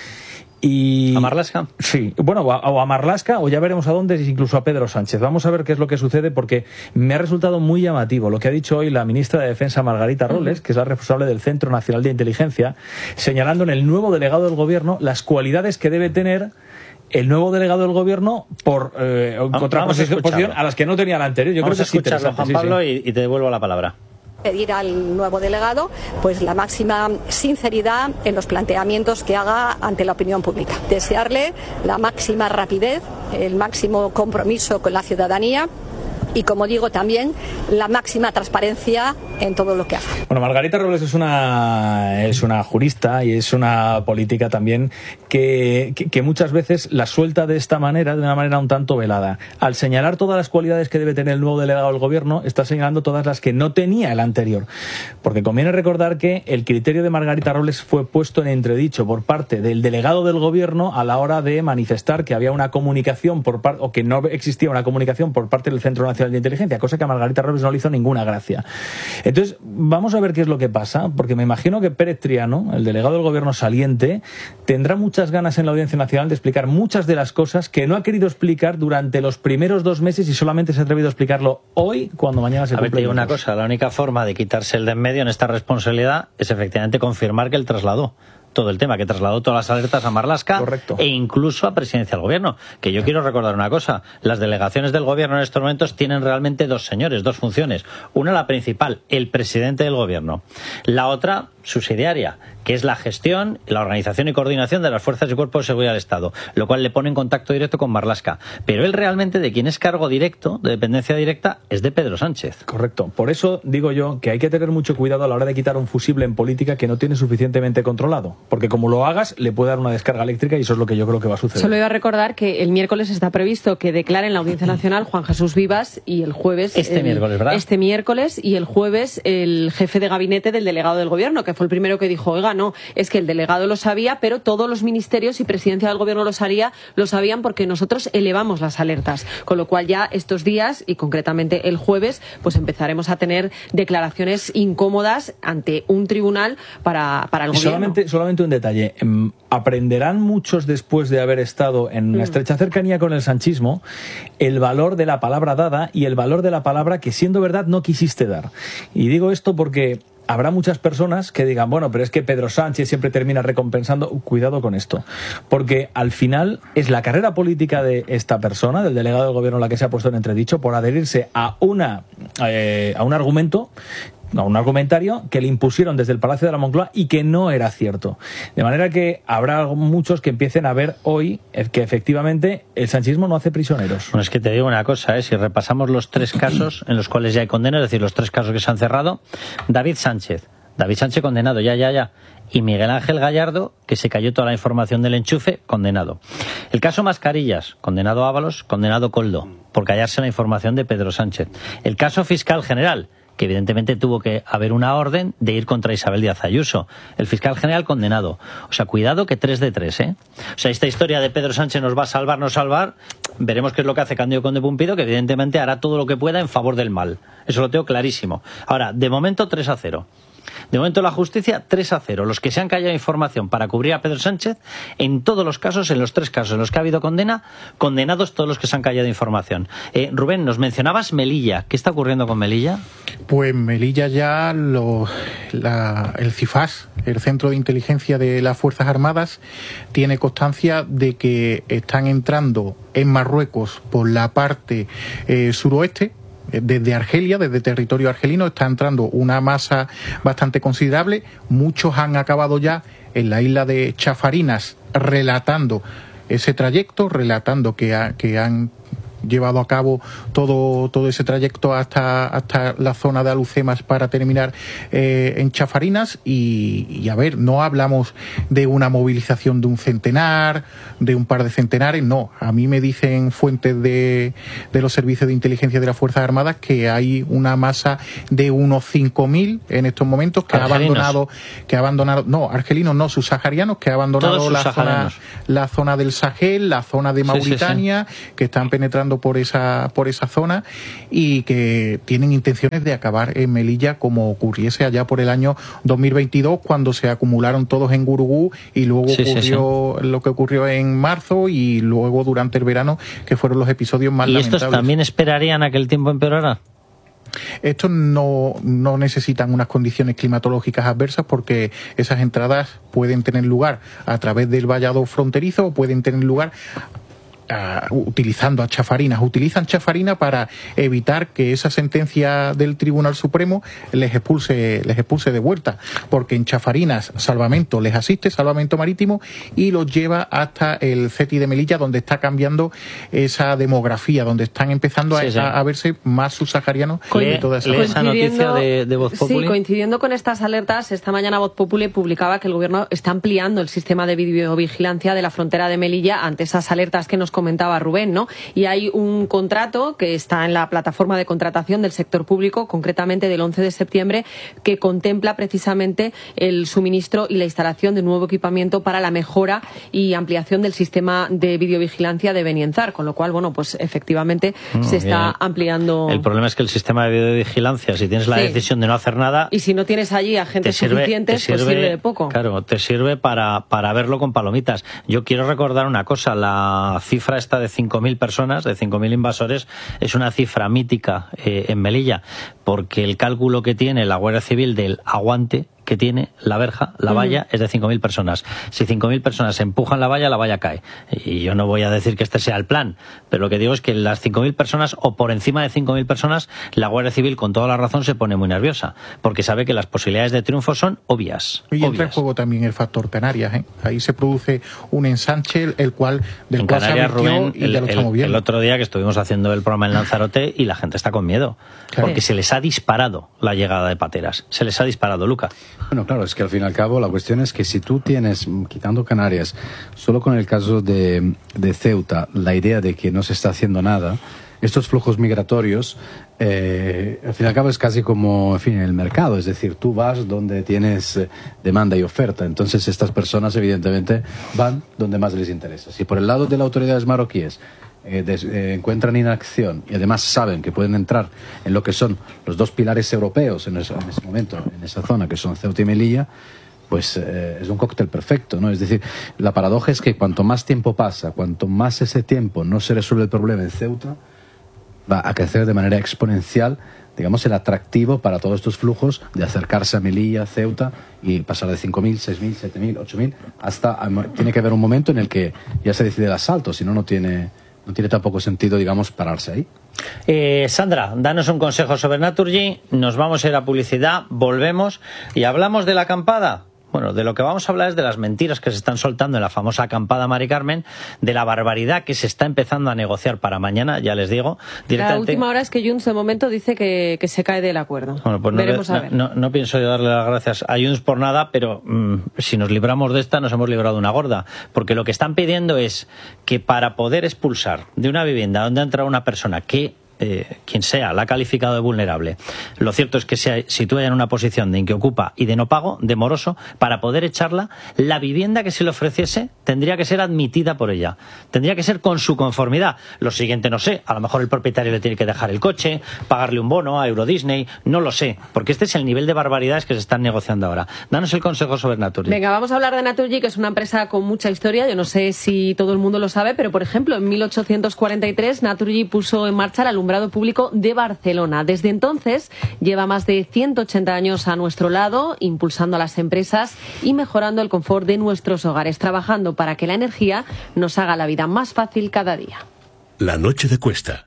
Y... ¿A Marlaska? Sí, bueno, o a, o a Marlaska, o ya veremos a dónde, incluso a Pedro Sánchez. Vamos a ver qué es lo que sucede, porque me ha resultado muy llamativo lo que ha dicho hoy la ministra de Defensa, Margarita Robles, que es la responsable del Centro Nacional de Inteligencia, señalando en el nuevo delegado del Gobierno las cualidades que debe tener el nuevo delegado del Gobierno por eh, contraposición a las que no tenía el anterior. Yo Vamos creo que a escucharlo, Juan Pablo, sí, sí. Y, y te devuelvo la palabra. Pedir al nuevo delegado pues la máxima sinceridad en los planteamientos que haga ante la opinión pública. Desearle la máxima rapidez, el máximo compromiso con la ciudadanía y, como digo, también la máxima transparencia en todo lo que haga. Bueno, Margarita Robles es una es una jurista y es una política también que, que, que muchas veces la suelta de esta manera, de una manera un tanto velada. Al señalar todas las cualidades que debe tener el nuevo delegado del Gobierno, está señalando todas las que no tenía el anterior. Porque conviene recordar que el criterio de Margarita Robles fue puesto en entredicho por parte del delegado del Gobierno a la hora de manifestar que había una comunicación por parte, o que no existía una comunicación por parte del Centro Nacional de Inteligencia, cosa que a Margarita Robles no le hizo ninguna gracia. Entonces, vamos a ver qué es lo que pasa, porque me imagino que Pérez Triano, el delegado del Gobierno saliente, tendrá muchas ganas en la Audiencia Nacional de explicar muchas de las cosas que no ha querido explicar durante los primeros dos meses y solamente se ha atrevido a explicarlo hoy, cuando mañana se cumple. A ver, te digo una cosa, la única forma de quitarse el de en medio en esta responsabilidad es efectivamente confirmar que él trasladó todo el tema, que trasladó todas las alertas a Marlaska. Correcto. E incluso a Presidencia del Gobierno. Que yo quiero recordar una cosa, las delegaciones del Gobierno en estos momentos tienen realmente dos señores, dos funciones. Una, la principal, el presidente del Gobierno. La otra, subsidiaria, que es la gestión, la organización y coordinación de las fuerzas y cuerpos de seguridad del Estado, lo cual le pone en contacto directo con Marlaska. Pero él realmente, de quien es cargo directo, de dependencia directa, es de Pedro Sánchez. Correcto. Por eso digo yo que hay que tener mucho cuidado a la hora de quitar un fusible en política que no tiene suficientemente controlado. Porque como lo hagas, le puede dar una descarga eléctrica y eso es lo que yo creo que va a suceder. Solo iba a recordar que el miércoles está previsto que declare en la Audiencia Nacional Juan Jesús Vivas y el jueves... Este el, miércoles, ¿verdad? Este miércoles y el jueves el jefe de gabinete del delegado del Gobierno, que fue el primero que dijo, oiga, no, es que el delegado lo sabía, pero todos los ministerios y presidencia del Gobierno lo sabía, lo sabían porque nosotros elevamos las alertas. Con lo cual ya estos días, y concretamente el jueves, pues empezaremos a tener declaraciones incómodas ante un tribunal para, para el Gobierno. Solamente, solamente un detalle. Aprenderán muchos, después de haber estado en una estrecha cercanía con el sanchismo, el valor de la palabra dada y el valor de la palabra que, siendo verdad, no quisiste dar. Y digo esto porque habrá muchas personas que digan, bueno, pero es que Pedro Sánchez siempre termina recompensando. Cuidado con esto, porque al final es la carrera política de esta persona, del delegado del Gobierno, la que se ha puesto en entredicho por adherirse a una eh, a un argumento, a un argumentario que le impusieron desde el Palacio de la Moncloa y que no era cierto. De manera que habrá muchos que empiecen a ver hoy que efectivamente el sanchismo no hace prisioneros. Bueno, es que te digo una cosa, ¿eh? Si repasamos los tres casos en los cuales ya hay condena, es decir, los tres casos que se han cerrado, David Sánchez, David Sánchez condenado, ya, ya, ya, y Miguel Ángel Gallardo, que se cayó toda la información del enchufe, condenado. El caso Mascarillas, condenado Ábalos, condenado Coldo, por callarse la información de Pedro Sánchez. El caso Fiscal General, que evidentemente tuvo que haber una orden de ir contra Isabel Díaz Ayuso. El fiscal general condenado. O sea, cuidado que tres de tres, ¿eh? O sea, esta historia de Pedro Sánchez nos va a salvar, no salvar, veremos qué es lo que hace Cándido Conde Pumpido, que evidentemente hará todo lo que pueda en favor del mal. Eso lo tengo clarísimo. Ahora, de momento tres a cero. De momento la justicia, tres a cero. Los que se han callado información para cubrir a Pedro Sánchez, en todos los casos, en los tres casos en los que ha habido condena, condenados todos los que se han callado información. Eh, Rubén, nos mencionabas Melilla. ¿Qué está ocurriendo con Melilla? Pues Melilla ya, lo, la, el CIFAS, el Centro de Inteligencia de las Fuerzas Armadas, tiene constancia de que están entrando en Marruecos por la parte eh, suroeste, desde Argelia, desde territorio argelino, está entrando una masa bastante considerable. Muchos han acabado ya en la isla de Chafarinas relatando ese trayecto, relatando que, ha, que han llevado a cabo todo todo ese trayecto hasta hasta la zona de Alucemas para terminar eh, en Chafarinas y, y a ver, no hablamos de una movilización de un centenar, de un par de centenares, no. A mí me dicen fuentes de, de los servicios de inteligencia de las Fuerzas Armadas que hay una masa de unos cinco mil en estos momentos que argelinos. ha abandonado, que ha abandonado, no, argelinos no, subsaharianos, que ha abandonado la zona, la zona del Sahel, la zona de Mauritania, sí, sí, sí. que están penetrando por esa por esa zona y que tienen intenciones de acabar en Melilla como ocurriese allá por el año dos mil veintidós cuando se acumularon todos en Gurugú y luego sí, ocurrió sí, sí. lo que ocurrió en marzo y luego durante el verano que fueron los episodios más ¿Y lamentables. ¿Y estos también esperarían a que el tiempo empeorara? Estos no, no necesitan unas condiciones climatológicas adversas porque esas entradas pueden tener lugar a través del vallado fronterizo o pueden tener lugar Uh, utilizando a Chafarinas, utilizan Chafarina para evitar que esa sentencia del Tribunal Supremo les expulse, les expulse de vuelta, porque en Chafarinas Salvamento les asiste, Salvamento Marítimo, y los lleva hasta el CETI de Melilla, donde está cambiando esa demografía, donde están empezando sí, a, sí. a, a verse más subsaharianos de toda esa, esa noticia de, de Voz Populi. Sí, coincidiendo con estas alertas, esta mañana Voz Populi publicaba que el gobierno está ampliando el sistema de videovigilancia de la frontera de Melilla ante esas alertas que nos comentaba Rubén, ¿no? Y hay un contrato que está en la plataforma de contratación del sector público, concretamente del once de septiembre, que contempla precisamente el suministro y la instalación de nuevo equipamiento para la mejora y ampliación del sistema de videovigilancia de Benienzar, con lo cual, bueno, pues efectivamente mm, se está bien. ampliando. El problema es que el sistema de videovigilancia, si tienes la sí. decisión de no hacer nada... Y si no tienes allí agentes sirve, suficientes, sirve, pues sirve de poco. Claro, te sirve para, para verlo con palomitas. Yo quiero recordar una cosa, la cifra esta de cinco mil personas, de cinco mil invasores, es una cifra mítica eh, en Melilla, porque el cálculo que tiene la Guardia Civil del aguante que tiene la verja, la valla, uh-huh. es de cinco mil personas. Si cinco mil personas empujan la valla, la valla cae. Y yo no voy a decir que este sea el plan, pero lo que digo es que las cinco mil personas, o por encima de cinco mil personas, la Guardia Civil, con toda la razón, se pone muy nerviosa, porque sabe que las posibilidades de triunfo son obvias. Y entra obvias. en juego también el factor Canarias, ¿eh? Ahí se produce un ensanche, el cual, del en cual Canarias, se advirtió Rubén, y el, ya lo estamos el, viendo. el otro día que estuvimos haciendo el programa en Lanzarote y la gente está con miedo, claro. porque se les ha disparado la llegada de pateras. Se les ha disparado, Luca. Bueno, claro, es que al fin y al cabo la cuestión es que si tú tienes, quitando Canarias, solo con el caso de, de Ceuta, la idea de que no se está haciendo nada, estos flujos migratorios, eh, al fin y al cabo es casi como, en fin, el mercado, es decir, tú vas donde tienes eh, demanda y oferta, entonces estas personas evidentemente van donde más les interesa. Si por el lado de las autoridades marroquíes Eh, des, eh, encuentran inacción y además saben que pueden entrar en lo que son los dos pilares europeos en ese, en ese momento, en esa zona, que son Ceuta y Melilla, pues eh, es un cóctel perfecto, ¿no? Es decir, la paradoja es que cuanto más tiempo pasa, cuanto más ese tiempo no se resuelve el problema en Ceuta, va a crecer de manera exponencial, digamos, el atractivo para todos estos flujos de acercarse a Melilla, Ceuta, y pasar de cinco mil, seis mil, siete mil, ocho mil, hasta... Tiene que haber un momento en el que ya se decide el asalto, si no, no tiene... No tiene tampoco sentido, digamos, pararse ahí. Eh, Sandra, danos un consejo sobre Naturgy. Nos vamos a ir a publicidad, volvemos y hablamos de la acampada. Bueno, de lo que vamos a hablar es de las mentiras que se están soltando en la famosa acampada Mari Carmen, de la barbaridad que se está empezando a negociar para mañana, ya les digo. Directamente... La última hora es que Junts de momento dice que, que se cae del acuerdo. Bueno, pues no, Veremos le, a ver. No, no, no pienso yo darle las gracias a Junts por nada, pero mmm, si nos libramos de esta, nos hemos librado de una gorda. Porque lo que están pidiendo es que para poder expulsar de una vivienda donde ha entrado una persona que... Eh, quien sea, la ha calificado de vulnerable. Lo cierto es que se sitúa en una posición de inquiocupa y de no pago, de moroso, para poder echarla, la vivienda que se le ofreciese tendría que ser admitida por ella. Tendría que ser con su conformidad. Lo siguiente no sé, a lo mejor el propietario le tiene que dejar el coche, pagarle un bono a Euro Disney, no lo sé, porque este es el nivel de barbaridades que se están negociando ahora. Danos el consejo sobre Naturgy. Venga, vamos a hablar de Naturgy, que es una empresa con mucha historia. Yo no sé si todo el mundo lo sabe, pero por ejemplo, en mil ochocientos cuarenta y tres Naturgy puso en marcha la alumbrado público de Barcelona. Desde entonces lleva más de ciento ochenta años a nuestro lado, impulsando a las empresas y mejorando el confort de nuestros hogares, trabajando para que la energía nos haga la vida más fácil cada día. La noche de Cuesta,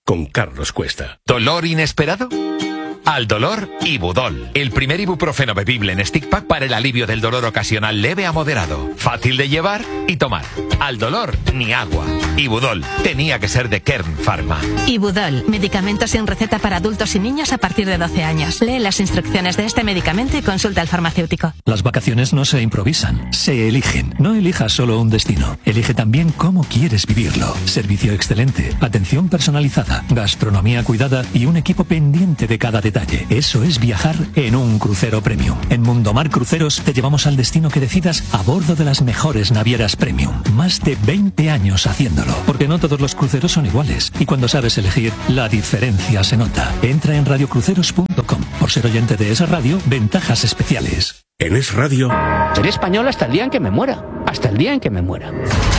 con Carlos Cuesta. ¿Dolor inesperado? Al dolor, Ibudol, el primer ibuprofeno bebible en stick pack para el alivio del dolor ocasional leve a moderado. Fácil de llevar y tomar. Al dolor, ni agua. Ibudol, tenía que ser de Kern Pharma. Ibudol, medicamento sin receta para adultos y niños a partir de doce años. Lee las instrucciones de este medicamento y consulta al farmacéutico. Las vacaciones no se improvisan, se eligen. No elijas solo un destino, elige también cómo quieres vivirlo. Servicio excelente, atención personalizada, gastronomía cuidada y un equipo pendiente de cada detalle. Eso es viajar en un crucero premium. En Mundomar Cruceros te llevamos al destino que decidas a bordo de las mejores navieras premium. Más de veinte años haciéndolo. Porque no todos los cruceros son iguales. Y cuando sabes elegir, la diferencia se nota. Entra en radio cruceros punto com. Por ser oyente de esa radio, ventajas especiales. En Es Radio. Seré español hasta el día en que me muera. Hasta el día en que me muera.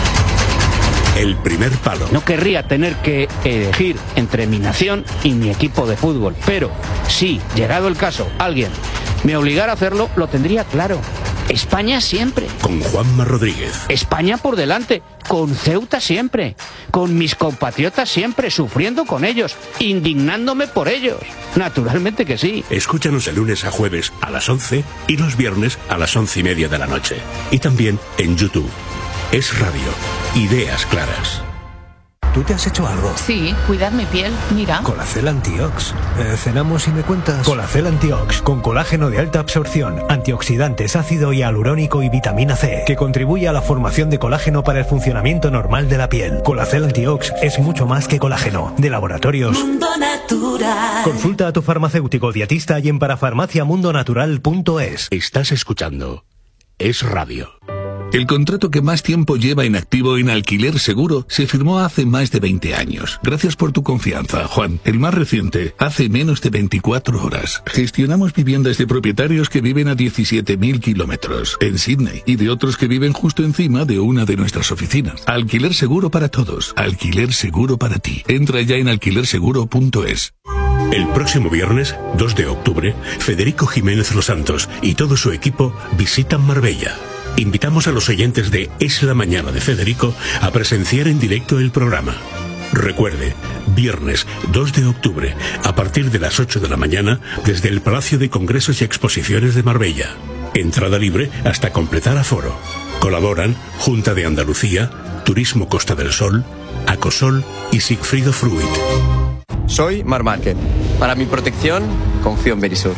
El primer palo. No querría tener que elegir entre mi nación y mi equipo de fútbol, pero si, llegado el caso, alguien me obligara a hacerlo, lo tendría claro. España siempre. Con Juanma Rodríguez. España por delante. Con Ceuta siempre. Con mis compatriotas siempre, sufriendo con ellos, indignándome por ellos. Naturalmente que sí. Escúchanos de lunes a jueves a las once y los viernes a las once y media de la noche. Y también en YouTube. Es Radio. Ideas claras. ¿Tú te has hecho algo? Sí, cuidar mi piel, mira. Colacel Antiox. Eh, cenamos y me cuentas. Colacel Antiox, con colágeno de alta absorción, antioxidantes, ácido hialurónico y vitamina C, que contribuye a la formación de colágeno para el funcionamiento normal de la piel. Colacel Antiox es mucho más que colágeno. De Laboratorios Mundo Natural. Consulta a tu farmacéutico dietista y en parafarmacia mundo natural punto es. Estás escuchando Es Radio. El contrato que más tiempo lleva en activo en Alquiler Seguro se firmó hace más de veinte años. Gracias por tu confianza, Juan. El más reciente, hace menos de veinticuatro horas. Gestionamos viviendas de propietarios que viven a diecisiete mil kilómetros en Sydney y de otros que viven justo encima de una de nuestras oficinas. Alquiler Seguro para todos. Alquiler Seguro para ti. Entra ya en alquiler seguro punto es. El próximo viernes, dos de octubre, Federico Jiménez Los Santos y todo su equipo visitan Marbella. Invitamos a los oyentes de Es la Mañana de Federico a presenciar en directo el programa. Recuerde, viernes dos de octubre, a partir de las ocho de la mañana, desde el Palacio de Congresos y Exposiciones de Marbella. Entrada libre hasta completar aforo. Colaboran Junta de Andalucía, Turismo Costa del Sol, Acosol y Sigfrido Fruit. Soy Mar Márquez. Para mi protección, confío en Verisur.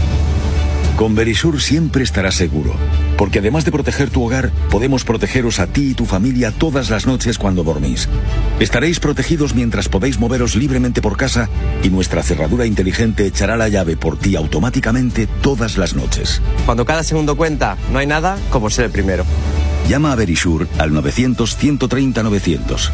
Con Verisur siempre estarás seguro, porque además de proteger tu hogar, podemos protegeros a ti y tu familia todas las noches cuando dormís. Estaréis protegidos mientras podéis moveros libremente por casa y nuestra cerradura inteligente echará la llave por ti automáticamente todas las noches. Cuando cada segundo cuenta, no hay nada como ser el primero. Llama a Verisur al novecientos, ciento treinta, novecientos.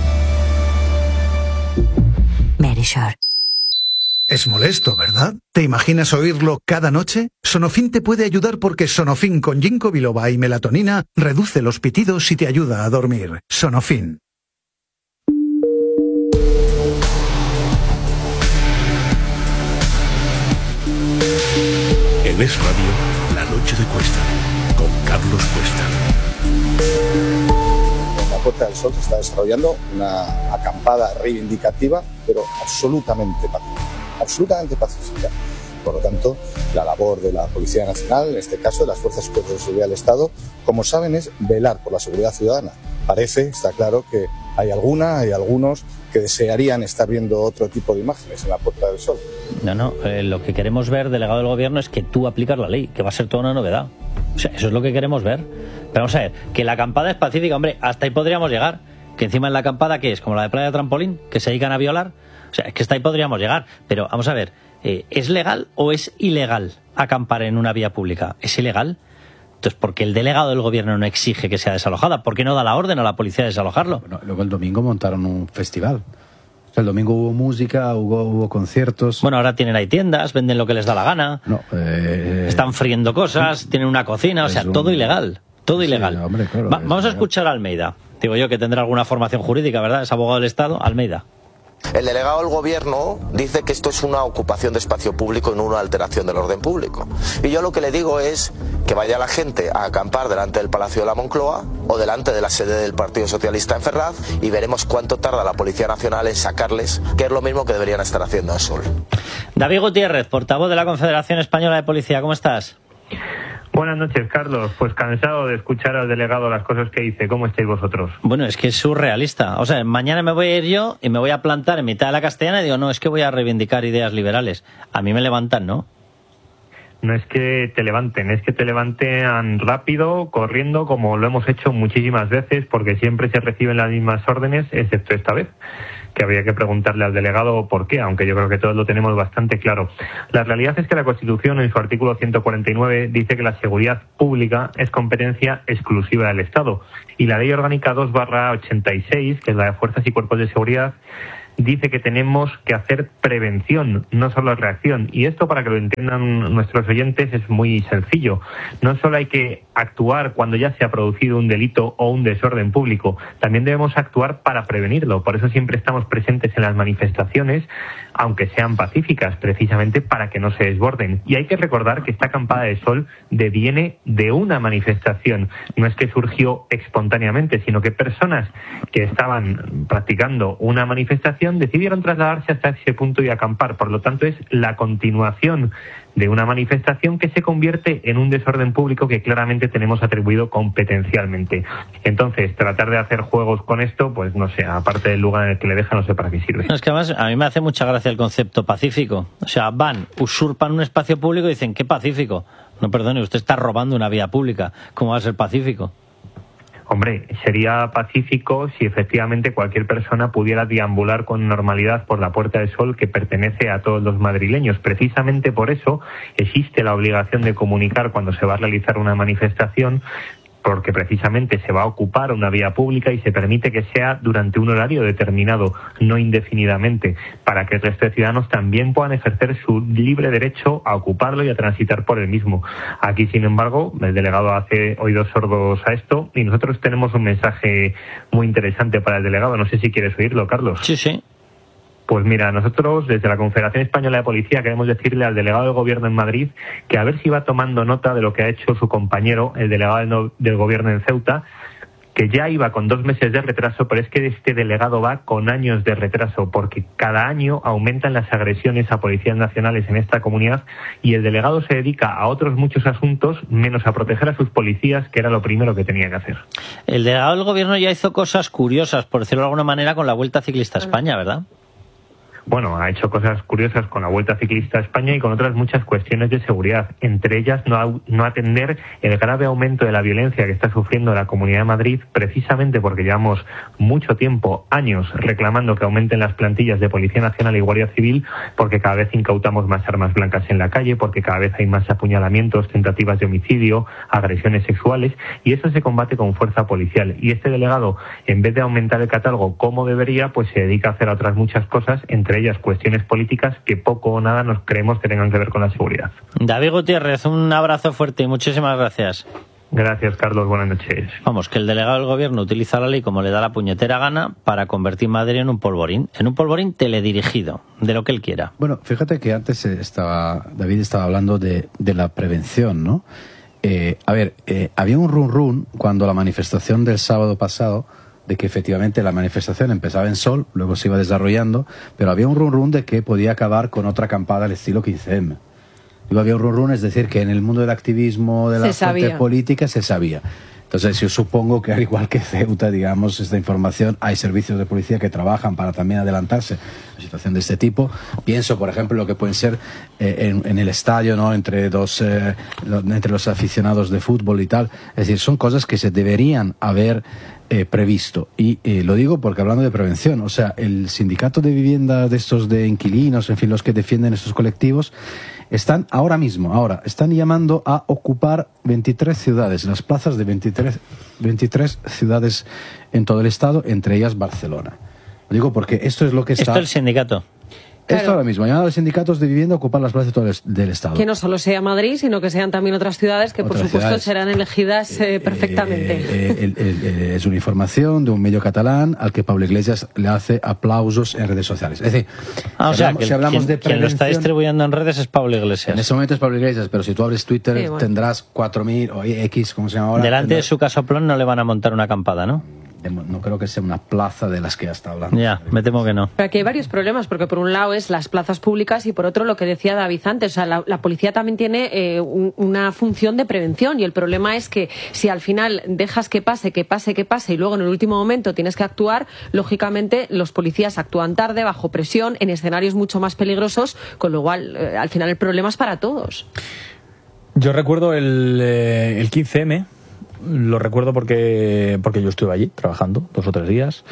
Verisur. Es molesto, ¿verdad? ¿Te imaginas oírlo cada noche? Sonofin te puede ayudar porque Sonofin con ginkgo biloba y melatonina reduce los pitidos y te ayuda a dormir. Sonofin. En Es Radio, La Noche de Cuesta, con Carlos Cuesta. En la Puerta del Sol se está desarrollando una acampada reivindicativa, pero absolutamente pacífica. absolutamente pacífica. Por lo tanto, la labor de la Policía Nacional, en este caso de las Fuerzas y Cuerpos de Seguridad del Estado, como saben, es velar por la seguridad ciudadana. Parece, está claro, que hay alguna, hay algunos que desearían estar viendo otro tipo de imágenes en la Puerta del Sol. No, no, eh, lo que queremos ver, delegado del Gobierno, es que tú aplicas la ley, que va a ser toda una novedad. O sea, eso es lo que queremos ver. Pero vamos a ver, que la acampada es pacífica, hombre, hasta ahí podríamos llegar. Que encima en la acampada, ¿qué es? Como la de Playa Trampolín, que se dedican a violar. O sea, es que hasta ahí podríamos llegar. Pero vamos a ver, eh, ¿es legal o es ilegal acampar en una vía pública? ¿Es ilegal? Entonces, ¿por qué el delegado del Gobierno no exige que sea desalojada? ¿Por qué no da la orden a la policía de desalojarlo? Bueno, luego el domingo montaron un festival. O sea, el domingo hubo música, hubo, hubo conciertos. Bueno, ahora tienen ahí tiendas, venden lo que les da la gana. No, eh, están friendo cosas, tienen una cocina, o sea, un... todo ilegal. Todo sí, ilegal. Hombre, claro, Va, vamos a escuchar a Almeida. Digo yo que tendrá alguna formación jurídica, ¿verdad? Es abogado del Estado. Almeida. El delegado del gobierno dice que esto es una ocupación de espacio público y no una alteración del orden público. Y yo lo que le digo es que vaya la gente a acampar delante del Palacio de la Moncloa o delante de la sede del Partido Socialista en Ferraz y veremos cuánto tarda la Policía Nacional en sacarles, que es lo mismo que deberían estar haciendo en Sol. David Gutiérrez, portavoz de la Confederación Española de Policía, ¿cómo estás? Buenas noches, Carlos. Pues cansado de escuchar al delegado las cosas que dice. ¿Cómo estáis vosotros? Bueno, es que es surrealista. O sea, mañana me voy a ir yo y me voy a plantar en mitad de la Castellana y digo, no, es que voy a reivindicar ideas liberales. A mí me levantan, ¿no? No es que te levanten, es que te levanten rápido, corriendo, como lo hemos hecho muchísimas veces, porque siempre se reciben las mismas órdenes, excepto esta vez, que habría que preguntarle al delegado por qué, aunque yo creo que todos lo tenemos bastante claro. La realidad es que la Constitución, en su artículo ciento cuarenta y nueve, dice que la seguridad pública es competencia exclusiva del Estado. Y la Ley Orgánica dos barra ochenta y seis, que es la de Fuerzas y Cuerpos de Seguridad, dice que tenemos que hacer prevención, no solo reacción. Y esto, para que lo entiendan nuestros oyentes, es muy sencillo. No solo hay que actuar cuando ya se ha producido un delito o un desorden público, también debemos actuar para prevenirlo. Por eso siempre estamos presentes en las manifestaciones, aunque sean pacíficas, precisamente para que no se desborden. Y hay que recordar que esta acampada de sol deviene de una manifestación. No es que surgió espontáneamente, sino que personas que estaban practicando una manifestación decidieron trasladarse hasta ese punto y acampar. Por lo tanto, es la continuación de una manifestación que se convierte en un desorden público que claramente tenemos atribuido competencialmente. Entonces, tratar de hacer juegos con esto, pues no sé, aparte del lugar en el que le deja, no sé para qué sirve. No, es que además a mí me hace mucha gracia el concepto pacífico. O sea, van, usurpan un espacio público y dicen, ¿qué pacífico? No, perdone, usted está robando una vía pública. ¿Cómo va a ser pacífico? Hombre, sería pacífico si efectivamente cualquier persona pudiera deambular con normalidad por la Puerta del Sol, que pertenece a todos los madrileños. Precisamente por eso existe la obligación de comunicar cuando se va a realizar una manifestación, porque precisamente se va a ocupar una vía pública y se permite que sea durante un horario determinado, no indefinidamente, para que el resto de ciudadanos también puedan ejercer su libre derecho a ocuparlo y a transitar por el mismo. Aquí, sin embargo, el delegado hace oídos sordos a esto y nosotros tenemos un mensaje muy interesante para el delegado. No sé si quieres oírlo, Carlos. Sí, sí. Pues mira, nosotros desde la Confederación Española de Policía queremos decirle al delegado del Gobierno en Madrid que a ver si va tomando nota de lo que ha hecho su compañero, el delegado del Gobierno en Ceuta, que ya iba con dos meses de retraso, pero es que este delegado va con años de retraso, porque cada año aumentan las agresiones a policías nacionales en esta comunidad y el delegado se dedica a otros muchos asuntos, menos a proteger a sus policías, que era lo primero que tenía que hacer. El delegado del Gobierno ya hizo cosas curiosas, por decirlo de alguna manera, con la Vuelta Ciclista a España, ¿verdad? Bueno, ha hecho cosas curiosas con la Vuelta Ciclista a España y con otras muchas cuestiones de seguridad, entre ellas no, no atender el grave aumento de la violencia que está sufriendo la Comunidad de Madrid, precisamente porque llevamos mucho tiempo, años, reclamando que aumenten las plantillas de Policía Nacional y Guardia Civil, porque cada vez incautamos más armas blancas en la calle, porque cada vez hay más apuñalamientos, tentativas de homicidio, agresiones sexuales, y eso se combate con fuerza policial. Y este delegado, en vez de aumentar el catálogo como debería, pues se dedica a hacer otras muchas cosas, entre ellas cuestiones políticas que poco o nada nos creemos que tengan que ver con la seguridad. David Gutiérrez, un abrazo fuerte y muchísimas gracias. Gracias, Carlos. Buenas noches. Vamos, que el delegado del Gobierno utiliza la ley como le da la puñetera gana para convertir Madrid en un polvorín, en un polvorín teledirigido, de lo que él quiera. Bueno, fíjate que antes estaba David estaba hablando de, de la prevención, ¿no? Eh, a ver, eh, había un run run cuando la manifestación del sábado pasado, de que efectivamente la manifestación empezaba en Sol, luego se iba desarrollando, pero había un run run de que podía acabar con otra acampada al estilo quince eme. Digo, había un run run, es decir, que en el mundo del activismo, de la fuente política, se sabía. Entonces yo supongo que al igual que Ceuta, digamos, esta información, hay servicios de policía que trabajan para también adelantarse a situación de este tipo. Pienso, por ejemplo, lo que pueden ser eh, en, en el estadio, ¿no? Entre dos, eh, lo, entre los aficionados de fútbol y tal. Es decir, son cosas que se deberían haber eh, previsto. Y eh, lo digo porque hablando de prevención, o sea, el sindicato de vivienda de estos de inquilinos, en fin, los que defienden estos colectivos, están ahora mismo, ahora, están llamando a ocupar veintitrés ciudades, las plazas de veintitrés, veintitrés ciudades en todo el estado, entre ellas Barcelona. Lo digo porque esto es lo que está... Esto es el sindicato. Esto Claro. ahora mismo, llamado a los sindicatos de vivienda a ocupar las plazas de todo el, del Estado. Que no solo sea Madrid, sino que sean también otras ciudades que, por Otras supuesto, ciudades. serán elegidas eh, perfectamente. Eh, el- el- el- es una información de un medio catalán al que Pablo Iglesias le hace aplausos en redes sociales. Es decir, Ah, o si sea, hablamos, que si hablamos quien, de quien lo está prevención- distribuyendo en redes es Pablo Iglesias. En ese momento es Pablo Iglesias, pero si tú abres Twitter Sí, bueno. tendrás cuatro mil o X, como se llama ahora. Delante de tendrás- su casoplón no le van a montar una acampada, ¿no? No creo que sea una plaza de las que hasta hablando. Ya, me temo que no. Pero aquí hay varios problemas, porque por un lado es las plazas públicas y por otro lo que decía David antes. O sea, la, la policía también tiene eh, un- una función de prevención y el problema es que si al final dejas que pase, que pase, que pase y luego en el último momento tienes que actuar, lógicamente los policías actúan tarde, bajo presión, en escenarios mucho más peligrosos, con lo cual eh, al final el problema es para todos. Yo recuerdo el, eh, el quince eme, lo recuerdo porque, porque yo estuve allí trabajando dos o tres días.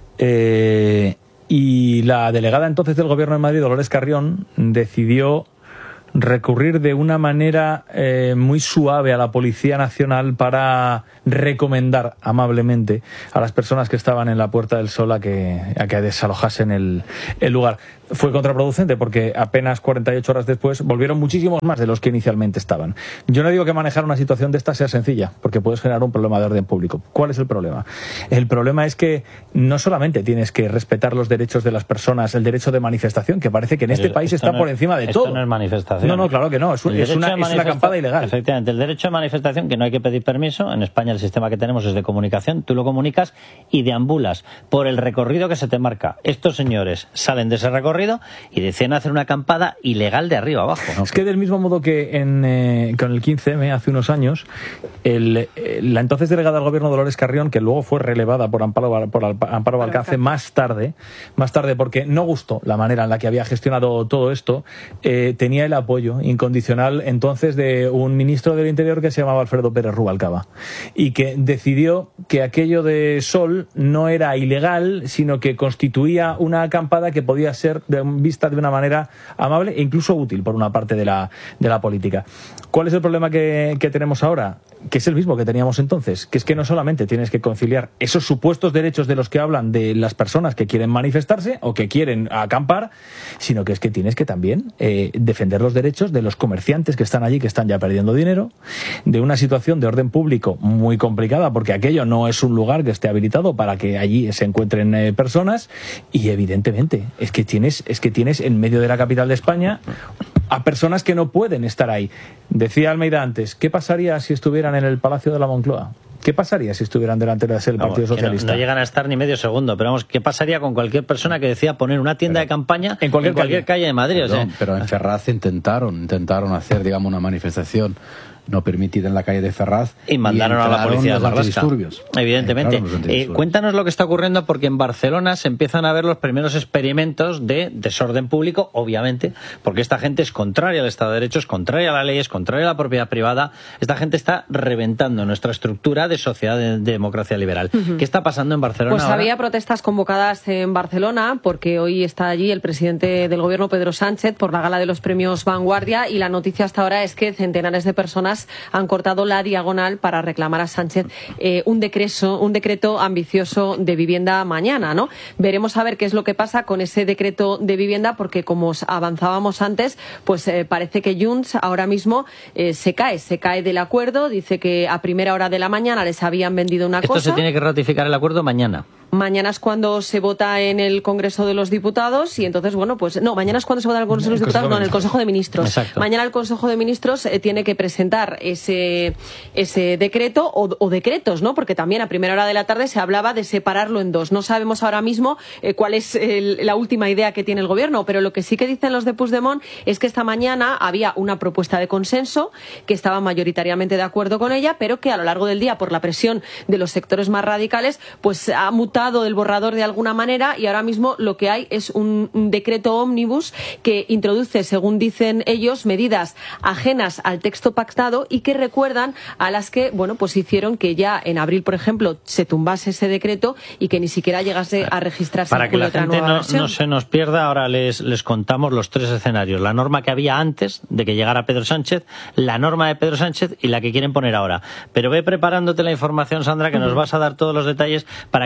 Eh, y la delegada entonces del Gobierno de Madrid, Dolores Carrión, decidió recurrir de una manera eh, muy suave a la Policía Nacional para recomendar amablemente a las personas que estaban en la Puerta del Sol a que, a que desalojasen el, el lugar. Fue contraproducente porque apenas cuarenta y ocho horas después volvieron muchísimos más de los que inicialmente estaban. Yo no digo que manejar una situación de esta sea sencilla, porque puedes generar un problema de orden público. ¿Cuál es el problema? El problema es que no solamente tienes que respetar los derechos de las personas, el derecho de manifestación, que parece que en Pero este país esto está no por es- encima de esto todo. no es manifestación. No, no, claro que no. Es, un- El es derecho una, de es una manifesta- acampada ilegal. Efectivamente, el derecho de manifestación, que no hay que pedir permiso. En España el sistema que tenemos es de comunicación. Tú lo comunicas y deambulas por el recorrido que se te marca. Estos señores salen de ese recorrido y deciden hacer una acampada ilegal de arriba abajo. Es que del mismo modo que en, eh, con el quince eme, hace unos años, el, eh, la entonces delegada del Gobierno, Dolores Carrión, que luego fue relevada por Amparo, Val- por Alpa- Amparo Valcárcel más tarde, más tarde porque no gustó la manera en la que había gestionado todo esto, eh, tenía el apoyo incondicional entonces de un ministro del Interior que se llamaba Alfredo Pérez Rubalcaba y que decidió que aquello de Sol no era ilegal, sino que constituía una acampada que podía ser de- vista de una manera amable e incluso útil por una parte de la, de la política. ¿Cuál es el problema que, que tenemos ahora? Que es el mismo que teníamos entonces, que es que no solamente tienes que conciliar esos supuestos derechos de los que hablan de las personas que quieren manifestarse o que quieren acampar, sino que es que tienes que también eh, defender los derechos de los comerciantes que están allí, que están ya perdiendo dinero, de una situación de orden público muy complicada, porque aquello no es un lugar que esté habilitado para que allí se encuentren eh, personas, y evidentemente es que tienes, es que tienes en medio de la capital de España a personas que no pueden estar ahí. Decía Almeida antes, ¿qué pasaría si estuvieran en el Palacio de la Moncloa? ¿Qué pasaría si estuvieran delante del Partido Vamos, que no- Socialista? No, llegan a estar ni medio segundo, pero vamos, ¿qué pasaría con cualquier persona que decida poner una tienda de campaña en cualquier, calle. de Madrid? O sea, Perdón, pero en Ferraz intentaron, intentaron hacer, digamos, una manifestación no permitida en la calle de Ferraz y mandaron a la entraron policía de los Marlaska. antidisturbios. Evidentemente. Entraron los Eh, antidisturbios. cuéntanos lo que está ocurriendo, porque en Barcelona se empiezan a ver los primeros experimentos de desorden público, obviamente, porque esta gente es contraria al Estado de Derecho, es contraria a la ley, es contraria a la propiedad privada. Esta gente está reventando nuestra estructura de sociedad de, de democracia liberal. Ujú. ¿Qué está pasando en Barcelona Pues ahora? había protestas convocadas en Barcelona porque hoy está allí el presidente del gobierno, Pedro Sánchez, por la gala de los premios Vanguardia, y la noticia hasta ahora es que centenares de personas han cortado la diagonal para reclamar a Sánchez eh, un decreto, un decreto ambicioso de vivienda mañana, ¿no? Veremos a ver qué es lo que pasa con ese decreto de vivienda, porque como os avanzábamos antes, pues eh, parece que Junts ahora mismo eh, se cae, se cae del acuerdo, dice que a primera hora de la mañana les habían vendido una Esto cosa. se tiene que ratificar el acuerdo mañana. Mañana es cuando se vota en el Congreso de los Diputados y entonces, bueno, pues no, mañana es cuando se vota en el Congreso de los Diputados, no, en el Consejo de Ministros. Exacto. Mañana el Consejo de Ministros eh, tiene que presentar ese, ese decreto o, o decretos, ¿no? Porque también a primera hora de la tarde se hablaba de separarlo en dos. No sabemos ahora mismo eh, cuál es el- la última idea que tiene el Gobierno, pero lo que sí que dicen los de Puigdemont es que esta mañana había una propuesta de consenso, que estaban mayoritariamente de acuerdo con ella, pero que a lo largo del día, por la presión de los sectores más radicales, pues ha mutado del borrador de alguna manera y ahora mismo lo que hay es un, un decreto ómnibus que introduce, según dicen ellos, medidas ajenas al texto pactado y que recuerdan a las que, bueno, pues hicieron que ya en abril, por ejemplo, se tumbase ese decreto y que ni siquiera llegase a registrarse Para en que julio la otra gente nueva no, versión. no se nos pierda, ahora les, les contamos los tres escenarios. La norma que había antes de que llegara Pedro Sánchez, la norma de Pedro Sánchez y la que quieren poner ahora. Pero ve preparándote la información, Sandra, que nos vas a dar todos los detalles para que la gente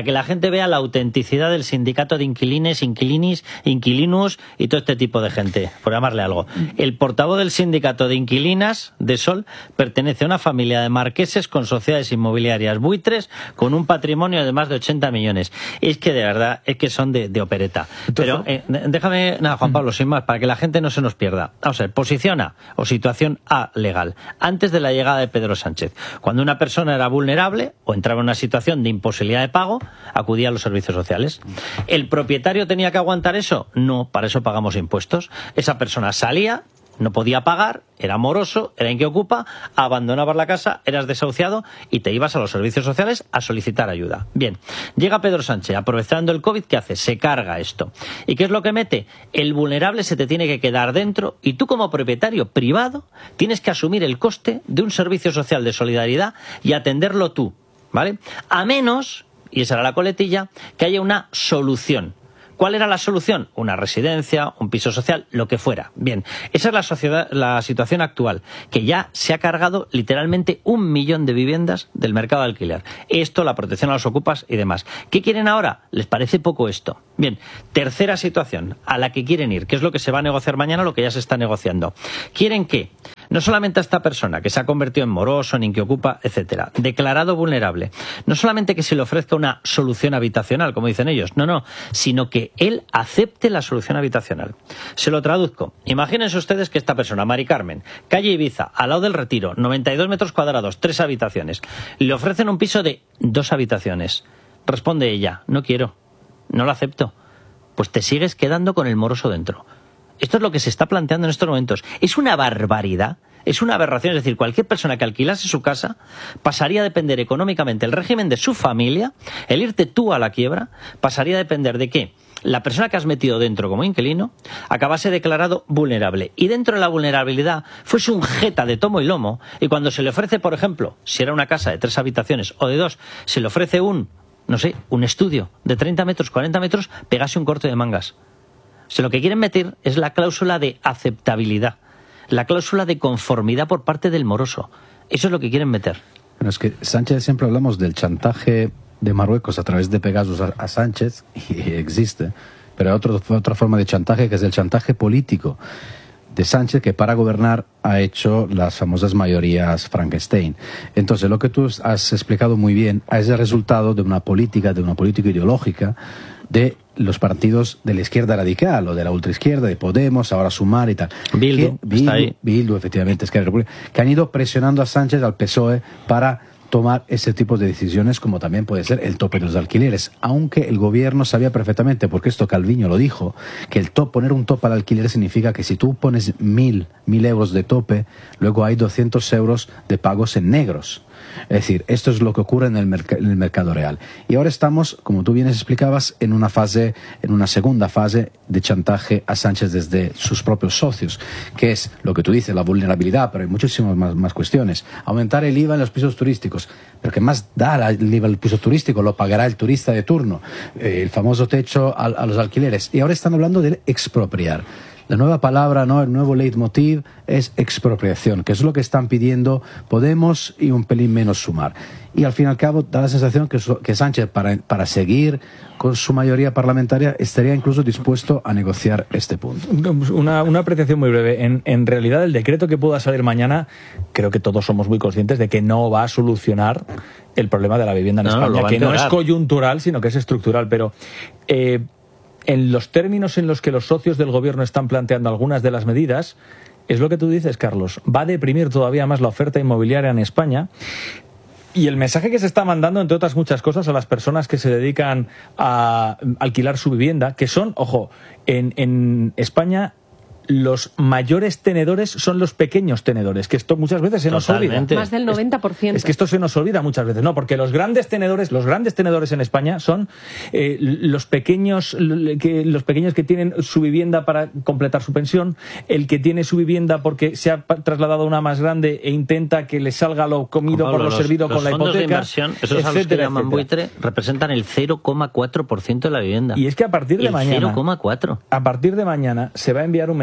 gente vea la autenticidad del sindicato de inquilines, inquilinis, inquilinos y todo este tipo de gente, por llamarle algo. El portavoz del sindicato de inquilinas de Sol pertenece a una familia de marqueses con sociedades inmobiliarias buitres con un patrimonio de más de ochenta millones. Es que de verdad, es que son de, de opereta. Pero eh, déjame, nada, Juan Pablo, sin más, para que la gente no se nos pierda. Vamos a ver, posición A o situación A legal. Antes de la llegada de Pedro Sánchez, cuando una persona era vulnerable o entraba en una situación de imposibilidad de pago, acudía a los servicios sociales. ¿El propietario tenía que aguantar eso? No, para eso pagamos impuestos. Esa persona salía, no podía pagar, era moroso, era inquiocupa, abandonabas la casa, eras desahuciado y te ibas a los servicios sociales a solicitar ayuda. Bien, llega Pedro Sánchez, aprovechando el COVID, ¿qué hace? Se carga esto. ¿Y qué es lo que mete? El vulnerable se te tiene que quedar dentro y tú como propietario privado tienes que asumir el coste de un servicio social de solidaridad y atenderlo tú, ¿vale? A menos, y esa era la coletilla, que haya una solución. ¿Cuál era la solución? Una residencia, un piso social, lo que fuera. Bien, esa es la, sociedad, la situación actual, que ya se ha cargado literalmente un millón de viviendas del mercado de alquiler. Esto, la protección a los ocupas y demás. ¿Qué quieren ahora? ¿Les parece poco esto? Bien, tercera situación a la que quieren ir, que es lo que se va a negociar mañana, lo que ya se está negociando. Quieren que no solamente a esta persona que se ha convertido en moroso, en inquiocupa, etcétera, declarado vulnerable, no solamente que se le ofrezca una solución habitacional, como dicen ellos, no, no, sino que él acepte la solución habitacional. Se lo traduzco. Imagínense ustedes que esta persona, Mari Carmen, calle Ibiza, al lado del Retiro, noventa y dos metros cuadrados, tres habitaciones, le ofrecen un piso de dos habitaciones. Responde ella, no quiero, no lo acepto. Pues te sigues quedando con el moroso dentro. Esto es lo que se está planteando en estos momentos. Es una barbaridad, es una aberración. Es decir, cualquier persona que alquilase su casa pasaría a depender económicamente el régimen de su familia, el irte tú a la quiebra, pasaría a depender de qué. La persona que has metido dentro como inquilino acabase declarado vulnerable y dentro de la vulnerabilidad fuese un jeta de tomo y lomo y cuando se le ofrece, por ejemplo, si era una casa de tres habitaciones o de dos, se le ofrece un, no sé, un estudio de treinta metros, cuarenta metros, pegase un corte de mangas. O sea, lo que quieren meter es la cláusula de aceptabilidad, la cláusula de conformidad por parte del moroso. Eso es lo que quieren meter. Bueno, es que Sánchez, siempre hablamos del chantaje de Marruecos a través de Pegasus a, a Sánchez, y existe, pero hay otro, otra forma de chantaje que es el chantaje político de Sánchez, que para gobernar ha hecho las famosas mayorías Frankenstein. Entonces, lo que tú has explicado muy bien es el resultado de una política, de una política ideológica de los partidos de la izquierda radical o de la ultraizquierda, de Podemos, ahora Sumar y tal. Bildu, que, Bildu, está ahí. Bildu, efectivamente, Esquerra Republicana, que han ido presionando a Sánchez, al P S O E, para tomar ese tipo de decisiones, como también puede ser el tope de los alquileres, aunque el gobierno sabía perfectamente, porque esto Calviño lo dijo, que el top, poner un tope al alquiler significa que si tú pones mil, mil euros de tope, luego hay doscientos euros de pagos en negros. Es decir, esto es lo que ocurre en el, merc- en el mercado real. Y ahora estamos, como tú bien explicabas, en una fase, en una segunda fase de chantaje a Sánchez desde sus propios socios, que es lo que tú dices, la vulnerabilidad, pero hay muchísimas más, más cuestiones. Aumentar el I V A en los pisos turísticos. Pero ¿qué más da el I V A al piso turístico? Lo pagará el turista de turno. Eh, el famoso techo a, a los alquileres. Y ahora están hablando de expropiar. La nueva palabra, ¿no? El nuevo leitmotiv es expropiación, que es lo que están pidiendo Podemos y un pelín menos Sumar. Y al fin y al cabo da la sensación que, que Sánchez, para, para seguir con su mayoría parlamentaria, estaría incluso dispuesto a negociar este punto. Una, una apreciación muy breve. En, en realidad, el decreto que pueda salir mañana, creo que todos somos muy conscientes de que no va a solucionar el problema de la vivienda en no, España, no, que no es coyuntural, sino que es estructural. Pero eh, en los términos en los que los socios del gobierno están planteando algunas de las medidas, es lo que tú dices, Carlos, va a deprimir todavía más la oferta inmobiliaria en España. Y el mensaje que se está mandando, entre otras muchas cosas, a las personas que se dedican a alquilar su vivienda, que son, ojo, en, en España los mayores tenedores son los pequeños tenedores, que esto muchas veces se nos olvida. Más del noventa por ciento. Es que esto se nos olvida muchas veces, no, porque los grandes tenedores, los grandes tenedores en España son eh, los pequeños, que, los pequeños que tienen su vivienda para completar su pensión, el que tiene su vivienda porque se ha trasladado a una más grande e intenta que le salga lo comido Pablo, por lo los, servido los con la fondos hipoteca, de inversión, esos etcétera, a los que llaman etcétera. buitre, representan el cero coma cuatro por ciento de la vivienda. Y es que a partir de el mañana, cero coma cuatro. a partir de mañana se va a enviar un mensaje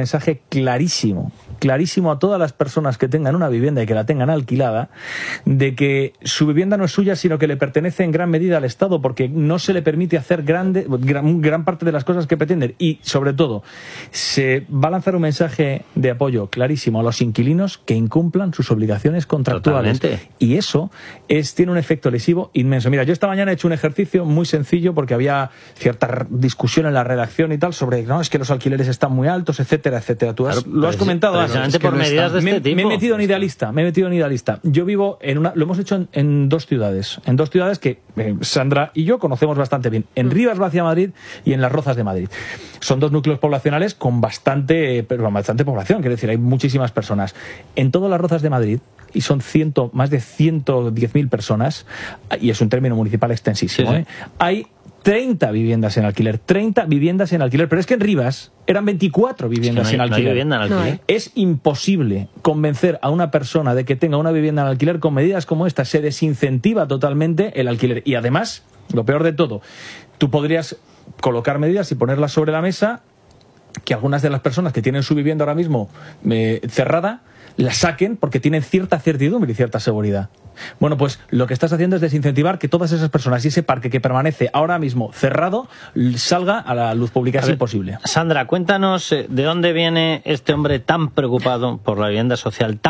mensaje clarísimo, clarísimo a todas las personas que tengan una vivienda y que la tengan alquilada, de que su vivienda no es suya, sino que le pertenece en gran medida al Estado, porque no se le permite hacer grande, gran, gran parte de las cosas que pretenden. Y, sobre todo, se va a lanzar un mensaje de apoyo clarísimo a los inquilinos que incumplan sus obligaciones contractuales. Totalmente. Y eso es, tiene un efecto lesivo inmenso. Mira, yo esta mañana he hecho un ejercicio muy sencillo porque había cierta discusión en la redacción y tal sobre, no, es que los alquileres están muy altos, etcétera, etcétera. Tú has, Claro, lo has comentado antes. precisamente Es que por no medidas está. de este me, tipo. me he metido en idealista, me he metido en idealista. Yo vivo en una, lo hemos hecho en, en dos ciudades, en dos ciudades que eh, Sandra y yo conocemos bastante bien, en Rivas Vacia Madrid y en Las Rozas de Madrid. Son dos núcleos poblacionales con bastante, pero con bastante población, quiero decir, hay muchísimas personas. En todas Las Rozas de Madrid, y son ciento, más de ciento diez mil personas, y es un término municipal extensísimo, sí, sí. ¿eh? Hay treinta viviendas en alquiler, treinta viviendas en alquiler, pero es que en Rivas eran veinticuatro viviendas es que no hay, en alquiler. No hay vivienda en alquiler. No es imposible convencer a una persona de que tenga una vivienda en alquiler con medidas como esta. Se desincentiva totalmente el alquiler. Y además, lo peor de todo, tú podrías colocar medidas y ponerlas sobre la mesa que algunas de las personas que tienen su vivienda ahora mismo eh, cerrada la saquen porque tienen cierta certidumbre y cierta seguridad. Bueno, pues lo que estás haciendo es desincentivar que todas esas personas y ese parque que permanece ahora mismo cerrado salga a la luz pública. Es imposible. Sandra, cuéntanos de dónde viene este hombre tan preocupado por la vivienda social, tan